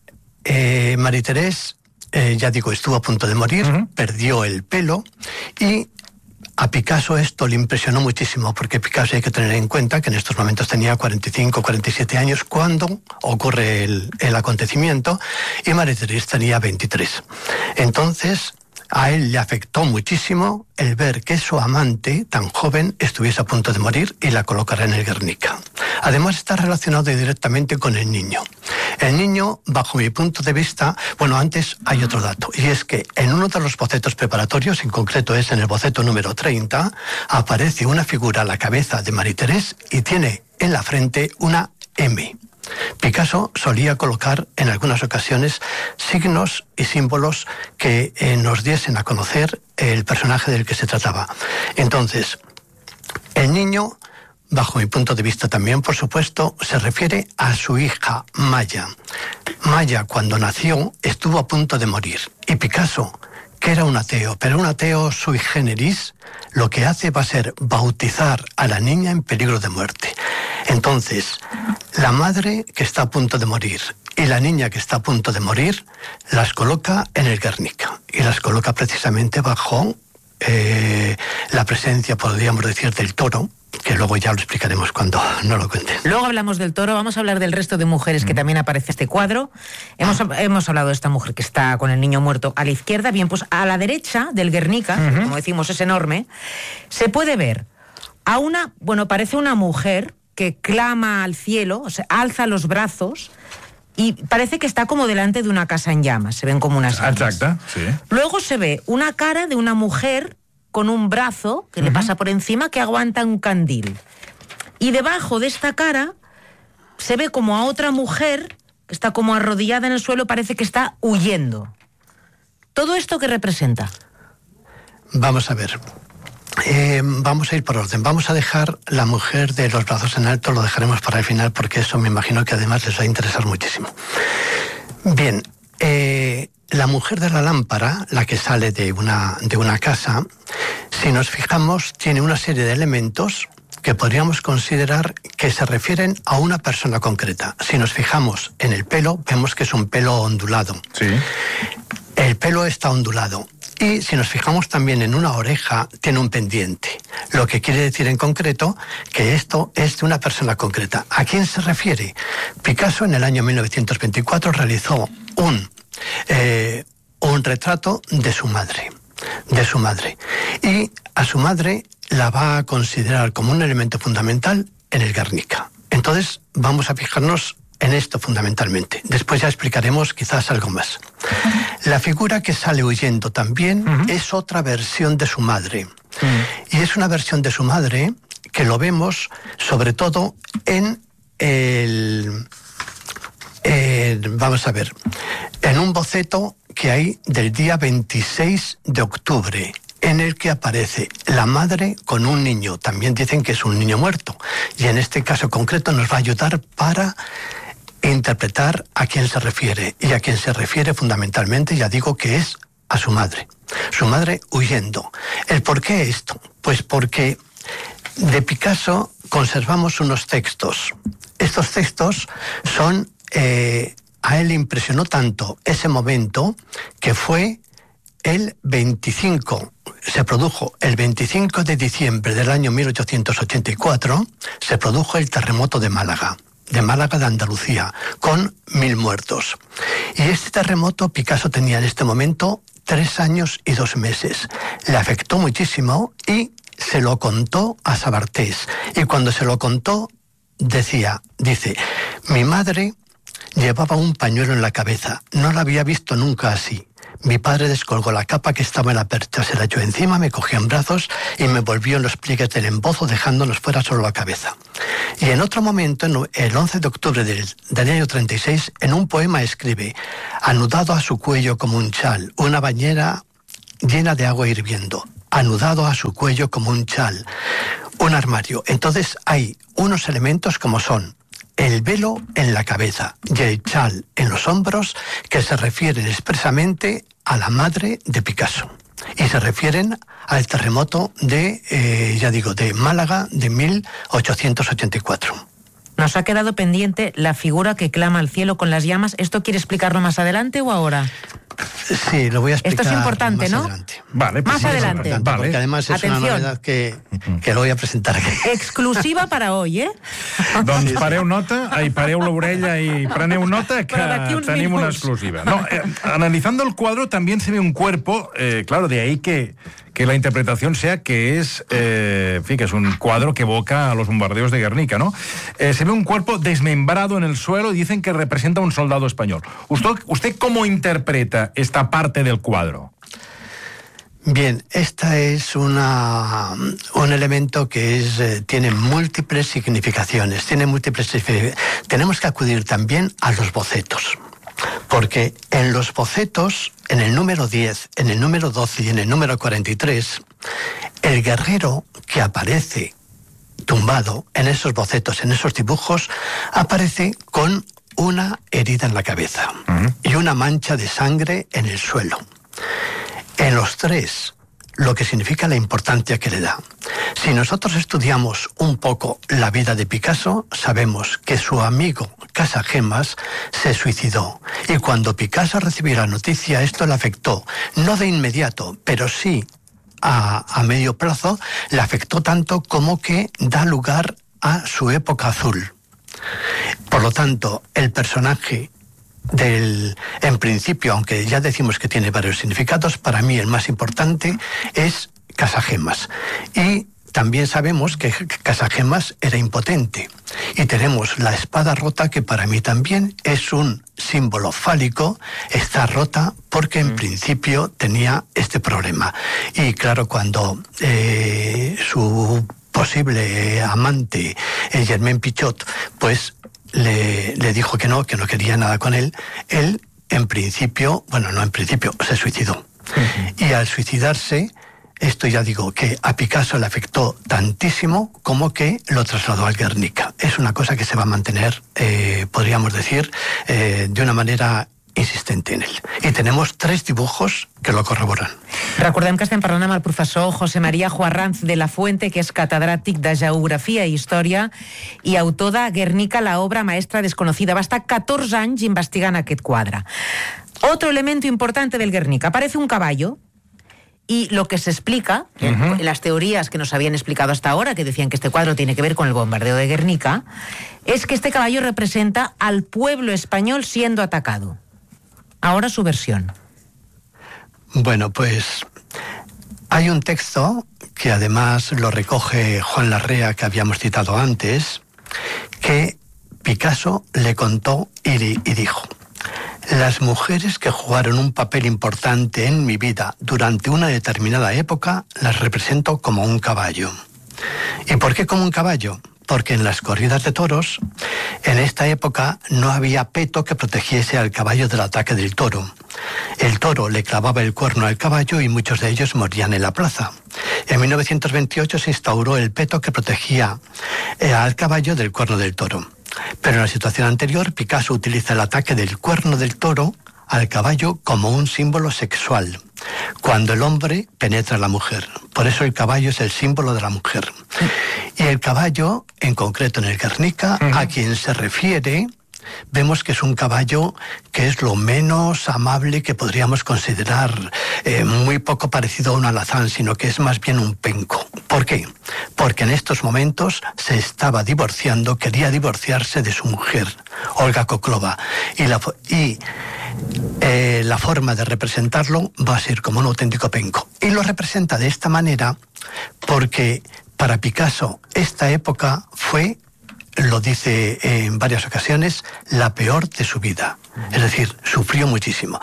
Speaker 12: eh, Marie-Thérèse, eh, ya digo, estuvo a punto de morir, uh-huh. perdió el pelo y... A Picasso esto le impresionó muchísimo, porque Picasso hay que tener en cuenta que en estos momentos tenía cuarenta y cinco, cuarenta y siete años cuando ocurre el, el acontecimiento, y Marie-Thérèse tenía veintitrés. Entonces, a él le afectó muchísimo el ver que su amante, tan joven, estuviese a punto de morir y la colocara en el Guernica. Además, está relacionado directamente con el niño. El niño, bajo mi punto de vista, bueno, antes hay otro dato, y es que en uno de los bocetos preparatorios, en concreto es en el boceto número treinta, aparece una figura a la cabeza de Marie-Thérèse y tiene en la frente una M. Picasso solía colocar en algunas ocasiones signos y símbolos que eh, nos diesen a conocer el personaje del que se trataba. Entonces, el niño, bajo mi punto de vista también, por supuesto, se refiere a su hija Maya. Maya, cuando nació, estuvo a punto de morir. Y Picasso, que era un ateo, pero un ateo sui generis, lo que hace va a ser bautizar a la niña en peligro de muerte. Entonces, la madre que está a punto de morir y la niña que está a punto de morir, las coloca en el Guernica. Y las coloca precisamente bajo eh, la presencia, podríamos decir, del toro, que luego ya lo explicaremos cuando no lo cuenten.
Speaker 11: Luego hablamos del toro, vamos a hablar del resto de mujeres que también aparece este cuadro. Hemos, hemos hablado de esta mujer que está con el niño muerto a la izquierda. Bien, pues a la derecha del Guernica, uh-huh. que como decimos es enorme, se puede ver a una, bueno, parece una mujer que clama al cielo, o sea, alza los brazos y parece que está como delante de una casa en llamas, se ven como unas llamas.
Speaker 2: Exacto, sí.
Speaker 11: Luego se ve una cara de una mujer con un brazo que uh-huh. le pasa por encima que aguanta un candil. Y debajo de esta cara se ve como a otra mujer que está como arrodillada en el suelo, parece que está huyendo. ¿Todo esto qué representa?
Speaker 12: Vamos a ver. Eh, vamos a ir por orden. Vamos a dejar la mujer de los brazos en alto, lo dejaremos para el final porque eso me imagino que además les va a interesar muchísimo. Bien, eh, la mujer de la lámpara, la que sale de una, de una casa, si nos fijamos, tiene una serie de elementos que podríamos considerar que se refieren a una persona concreta. Si nos fijamos en el pelo, vemos que es un pelo ondulado.
Speaker 2: Sí.
Speaker 12: El pelo está ondulado. Y si nos fijamos también en una oreja, tiene un pendiente. Lo que quiere decir en concreto que esto es de una persona concreta. ¿A quién se refiere? Picasso en el año mil novecientos veinticuatro realizó un, eh, un retrato de su madre. De su madre. Y a su madre la va a considerar como un elemento fundamental en el Guernica. Entonces vamos a fijarnos en esto fundamentalmente. Después ya explicaremos quizás algo más. La figura que sale huyendo también uh-huh. es otra versión de su madre. Uh-huh. Y es una versión de su madre que lo vemos sobre todo en el... el vamos a ver, en un boceto que hay del día veintiséis de octubre, en el que aparece la madre con un niño. También dicen que es un niño muerto. Y en este caso concreto nos va a ayudar para interpretar a quién se refiere. Y a quién se refiere fundamentalmente, ya digo que es a su madre. Su madre huyendo. ¿El por qué esto? Pues porque de Picasso conservamos unos textos. Estos textos son... Eh, a él le impresionó tanto ese momento que fue el veinticinco, se produjo el veinticinco de diciembre del año mil ochocientos ochenta y cuatro, se produjo el terremoto de Málaga, de Málaga de Andalucía, con mil muertos. Y este terremoto Picasso tenía en este momento tres años y dos meses. Le afectó muchísimo y se lo contó a Sabartés. Y cuando se lo contó, decía, dice, mi madre Llevaba un pañuelo en la cabeza. No la había visto nunca así. Mi padre descolgó la capa que estaba en la percha, se la echó encima, me cogió en brazos y me volvió en los pliegues del embozo, dejándonos fuera solo la cabeza. Y en otro momento, el once de octubre del, del año treinta y seis, en un poema escribe: anudado a su cuello como un chal, una bañera llena de agua hirviendo. Anudado a su cuello como un chal, un armario. Entonces hay unos elementos como son el velo en la cabeza y el chal en los hombros, que se refieren expresamente a la madre de Picasso. Y se refieren al terremoto de, eh, ya digo, de Málaga de mil ochocientos ochenta y cuatro.
Speaker 11: Nos ha quedado pendiente la figura que clama al cielo con las llamas. ¿Esto quiere explicarlo más adelante o ahora?
Speaker 12: Sí, lo voy a explicar.
Speaker 11: Esto es importante,
Speaker 12: más
Speaker 11: ¿no?
Speaker 12: Adelante.
Speaker 2: Vale, pues
Speaker 11: más
Speaker 2: sí,
Speaker 11: adelante.
Speaker 2: Es vale.
Speaker 12: Porque además es
Speaker 11: Atención.
Speaker 12: una novedad que, que lo voy a presentar aquí.
Speaker 11: Exclusiva para hoy, eh?
Speaker 2: Doncs pareu nota, ai, pareu l'orella y preneu nota, que tenim una
Speaker 11: minuts.
Speaker 2: exclusiva. No, eh, analizando el cuadro también se ve un cuerpo, eh, claro, de ahí que, que la interpretación sea que es, eh, en fin, que es un cuadro que evoca a los bombardeos de Guernica, ¿no? Eh, se ve un cuerpo desmembrado en el suelo y dicen que representa a un soldado español. ¿Usted, usted cómo interpreta esta parte del cuadro?
Speaker 12: Bien, esta es una, un elemento que es, eh, tiene múltiples significaciones, tiene múltiples significaciones. Tenemos que acudir también a los bocetos, porque en los bocetos, en el número diez, en el número doce y en el número cuarenta y tres, el guerrero que aparece tumbado en esos bocetos, en esos dibujos, aparece con una herida en la cabeza uh-huh. y una mancha de sangre en el suelo. En los tres, lo que significa la importancia que le da. Si nosotros estudiamos un poco la vida de Picasso, sabemos que su amigo Casagemas se suicidó. Y cuando Picasso recibió la noticia, esto le afectó, no de inmediato, pero sí a, a medio plazo, le afectó tanto como que da lugar a su época azul. Por lo tanto, el personaje del, en principio, aunque ya decimos que tiene varios significados, para mí el más importante es Casagemas. Y también sabemos que Casagemas era impotente. Y tenemos la espada rota, que para mí también es un símbolo fálico. Está rota porque en mm. principio tenía este problema. Y claro, cuando eh, su posible amante, eh, Germaine Pichot, pues Le, le dijo que no, que no quería nada con él, él en principio, bueno, no en principio, se suicidó. Uh-huh. Y al suicidarse, esto ya digo, que a Picasso le afectó tantísimo como que lo trasladó al Guernica. Es una cosa que se va a mantener, eh, podríamos decir, eh, de una manera insistente en él. I tenemos tres dibujos que lo corroboran.
Speaker 11: Recordem que estem parlant amb el professor José María Juarranz de la Fuente, que és catedràtic de Geografia i Història i autor de Guernica, la obra maestra desconocida. Va estar catorze anys investigant aquest quadre. Otro elemento importante del Guernica. Aparece un caballo y lo que se explica, uh-huh. en las teorías que nos habían explicado hasta ahora, que decían que este cuadro tiene que ver con el bombardeo de Guernica, es que este caballo representa al pueblo español siendo atacado. Ahora su versión.
Speaker 12: Bueno, pues hay un texto que además lo recoge Juan Larrea, que habíamos citado antes, que Picasso le contó y, y dijo: las mujeres que jugaron un papel importante en mi vida durante una determinada época las represento como un caballo. ¿Y por qué como un caballo? Porque en las corridas de toros, en esta época, no había peto que protegiese al caballo del ataque del toro. El toro le clavaba el cuerno al caballo y muchos de ellos morían en la plaza. En mil novecientos veintiocho se instauró el peto que protegía eh, al caballo del cuerno del toro. Pero en la situación anterior, Picasso utiliza el ataque del cuerno del toro al caballo como un símbolo sexual, cuando el hombre penetra a la mujer. Por eso el caballo es el símbolo de la mujer. Y el caballo, en concreto en el Guernica, uh-huh. a quien se refiere, vemos que es un caballo que es lo menos amable que podríamos considerar, eh, muy poco parecido a un alazán, sino que es más bien un penco. ¿Por qué? Porque en estos momentos se estaba divorciando, quería divorciarse de su mujer, Olga Koklova, y la, y, eh, la forma de representarlo va a ser como un auténtico penco. Y lo representa de esta manera porque para Picasso esta época fue lo dice en varias ocasiones, la peor de su vida. Es decir, sufrió muchísimo.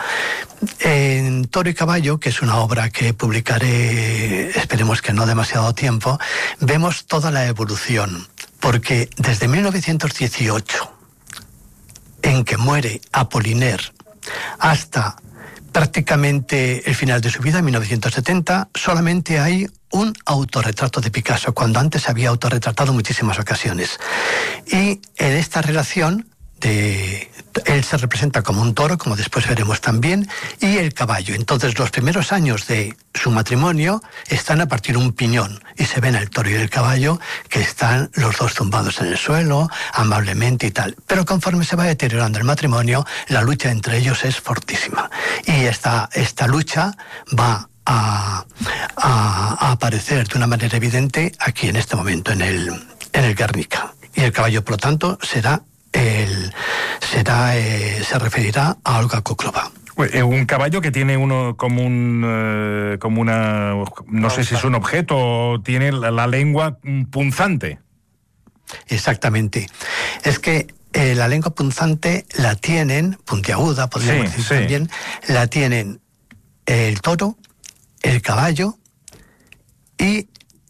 Speaker 12: En Toro y Caballo, que es una obra que publicaré, esperemos que no demasiado tiempo, vemos toda la evolución, porque desde mil novecientos dieciocho, en que muere Apollinaire, hasta prácticamente el final de su vida, en mil novecientos setenta, solamente hay un autorretrato de Picasso, cuando antes se había autorretratado muchísimas ocasiones. Y en esta relación, de, él se representa como un toro, como después veremos también, y el caballo. Entonces, los primeros años de su matrimonio están a partir de un piñón, y se ven el toro y el caballo, que están los dos tumbados en el suelo, amablemente y tal. Pero conforme se va deteriorando el matrimonio, la lucha entre ellos es fortísima. Y esta, esta lucha va a, a, a aparecer de una manera evidente aquí en este momento, en el, en el Guernica. Y el caballo, por lo tanto, será el, será, eh, se referirá a Olga Koklova.
Speaker 2: Un caballo que tiene uno como un eh, como una, no sé si es un objeto o tiene la, la lengua punzante.
Speaker 12: Exactamente. Es que eh, la lengua punzante la tienen, puntiaguda, podríamos
Speaker 2: sí,
Speaker 12: decir
Speaker 2: sí.
Speaker 12: también, la tienen el toro, el caballo y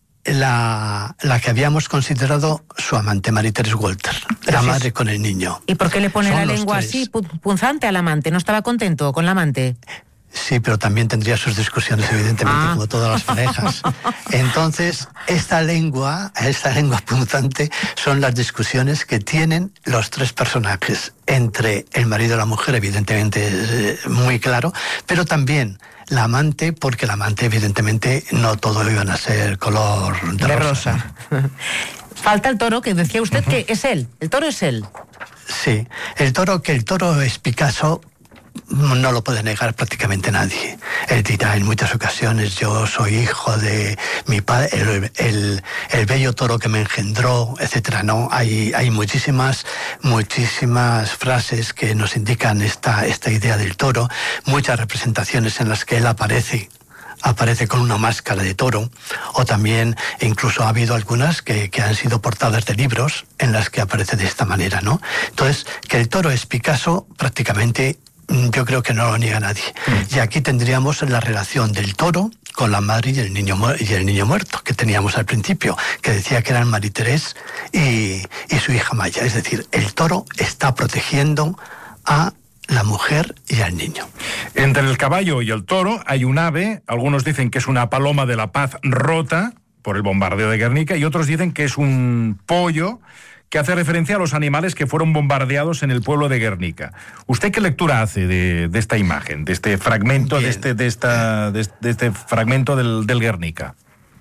Speaker 12: la, la que habíamos considerado su amante, Marie-Thérèse Walter, la madre con el niño.
Speaker 11: ¿Y por qué le pone
Speaker 12: Son
Speaker 11: la
Speaker 12: los
Speaker 11: lengua
Speaker 12: tres.
Speaker 11: así, pu- punzante al amante? ¿No estaba contento con la amante?
Speaker 12: Sí, pero también tendría sus discusiones, evidentemente,
Speaker 11: Ah.
Speaker 12: como todas las parejas. Entonces, esta lengua, esta lengua punzante, son las discusiones que tienen los tres personajes, entre el marido y la mujer, evidentemente, eh, muy claro, pero también la amante, porque la amante, evidentemente, no todo iban a ser color de,
Speaker 11: De
Speaker 12: rosa.
Speaker 11: rosa. Falta el toro, que decía usted uh-huh. que es él, el toro es él.
Speaker 12: Sí, el toro, que el toro es Picasso, no lo puede negar prácticamente nadie. Él dirá en muchas ocasiones, yo soy hijo de mi padre, el, el, el bello toro que me engendró, etcétera. No, hay, hay muchísimas, muchísimas frases que nos indican esta, esta idea del toro, muchas representaciones en las que él aparece aparece con una máscara de toro, o también incluso ha habido algunas que, que han sido portadas de libros en las que aparece de esta manera, ¿no? Entonces, que el toro es Picasso, prácticamente yo creo que no lo niega nadie. Mm. Y aquí tendríamos la relación del toro con la madre y el niño y el niño muerto que teníamos al principio, que decía que eran Marie-Thérèse y, y su hija Maya. Es decir, el toro está protegiendo a la mujer y al niño.
Speaker 2: Entre el caballo y el toro hay un ave, algunos dicen que es una paloma de la paz rota por el bombardeo de Guernica, y otros dicen que es un pollo que hace referencia a los animales que fueron bombardeados en el pueblo de Guernica. ¿Usted qué lectura hace de, de esta imagen, de este fragmento, de este, de, esta, de, de este fragmento del, del Guernica?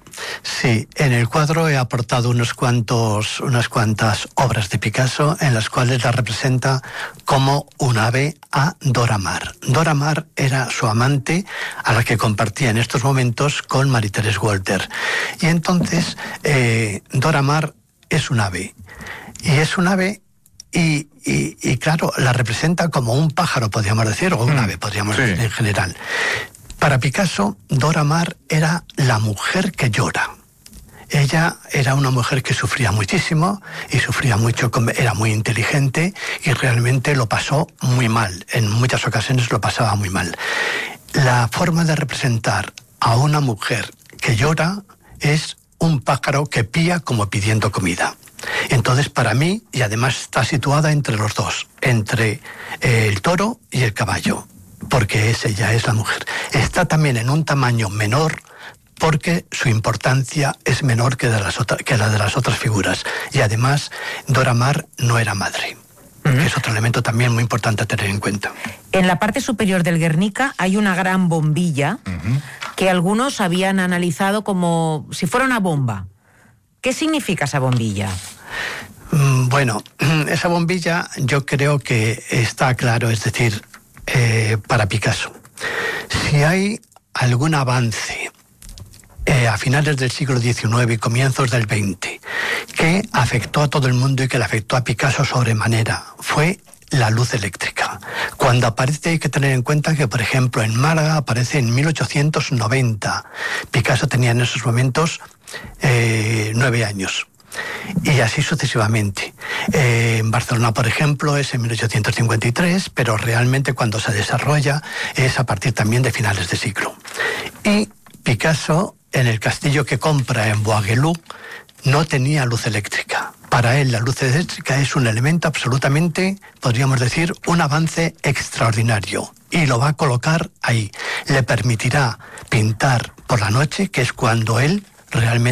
Speaker 12: Sí, en el cuadro he aportado unos cuantos, unas cuantas obras de Picasso en las cuales la representa como un ave a Dora Maar. Dora Maar era su amante, a la que compartía en estos momentos con Marie-Thérèse Walter. Y entonces eh, Dora Maar es un ave. Y es un ave y, y, y claro, la representa como un pájaro, podríamos decir, o un ave, podríamos sí. decir en general. Para Picasso, Dora Maar era la mujer que llora. Ella era una mujer que sufría muchísimo y sufría mucho, era muy inteligente y realmente lo pasó muy mal. En muchas ocasiones lo pasaba muy mal. La forma de representar a una mujer que llora es un pájaro que pía como pidiendo comida. Entonces, para mí, y además está situada entre los dos, entre el toro y el caballo, porque es, ella es la mujer. Está también en un tamaño menor porque su importancia es menor que, de las otra, que la de las otras figuras. Y además, Dora Maar no era madre, uh-huh. que es otro elemento también muy importante a tener en cuenta.
Speaker 11: En la parte superior del Guernica hay una gran bombilla uh-huh. que algunos habían analizado como si fuera una bomba. ¿Qué significa esa bombilla?
Speaker 12: Bueno, esa bombilla yo creo que está claro, es decir, eh, para Picasso. Si hay algún avance eh, a finales del siglo diecinueve y comienzos del veinte que afectó a todo el mundo y que le afectó a Picasso sobremanera, fue la luz eléctrica. Cuando aparece, hay que tener en cuenta que, por ejemplo, en Málaga aparece en mil ochocientos noventa. Picasso tenía en esos momentos eh, nueve años. Y así sucesivamente. Eh, en Barcelona, por ejemplo, es en mil ochocientos cincuenta y tres, pero realmente cuando se desarrolla es a partir también de finales de siglo. Y Picasso, en el castillo que compra en Bois-Guilloux, no tenía luz eléctrica. Para él la luz eléctrica es un elemento absolutamente, podríamos decir, un avance extraordinario. Y lo va a colocar ahí. Le permitirá pintar por la noche, que es cuando él realmente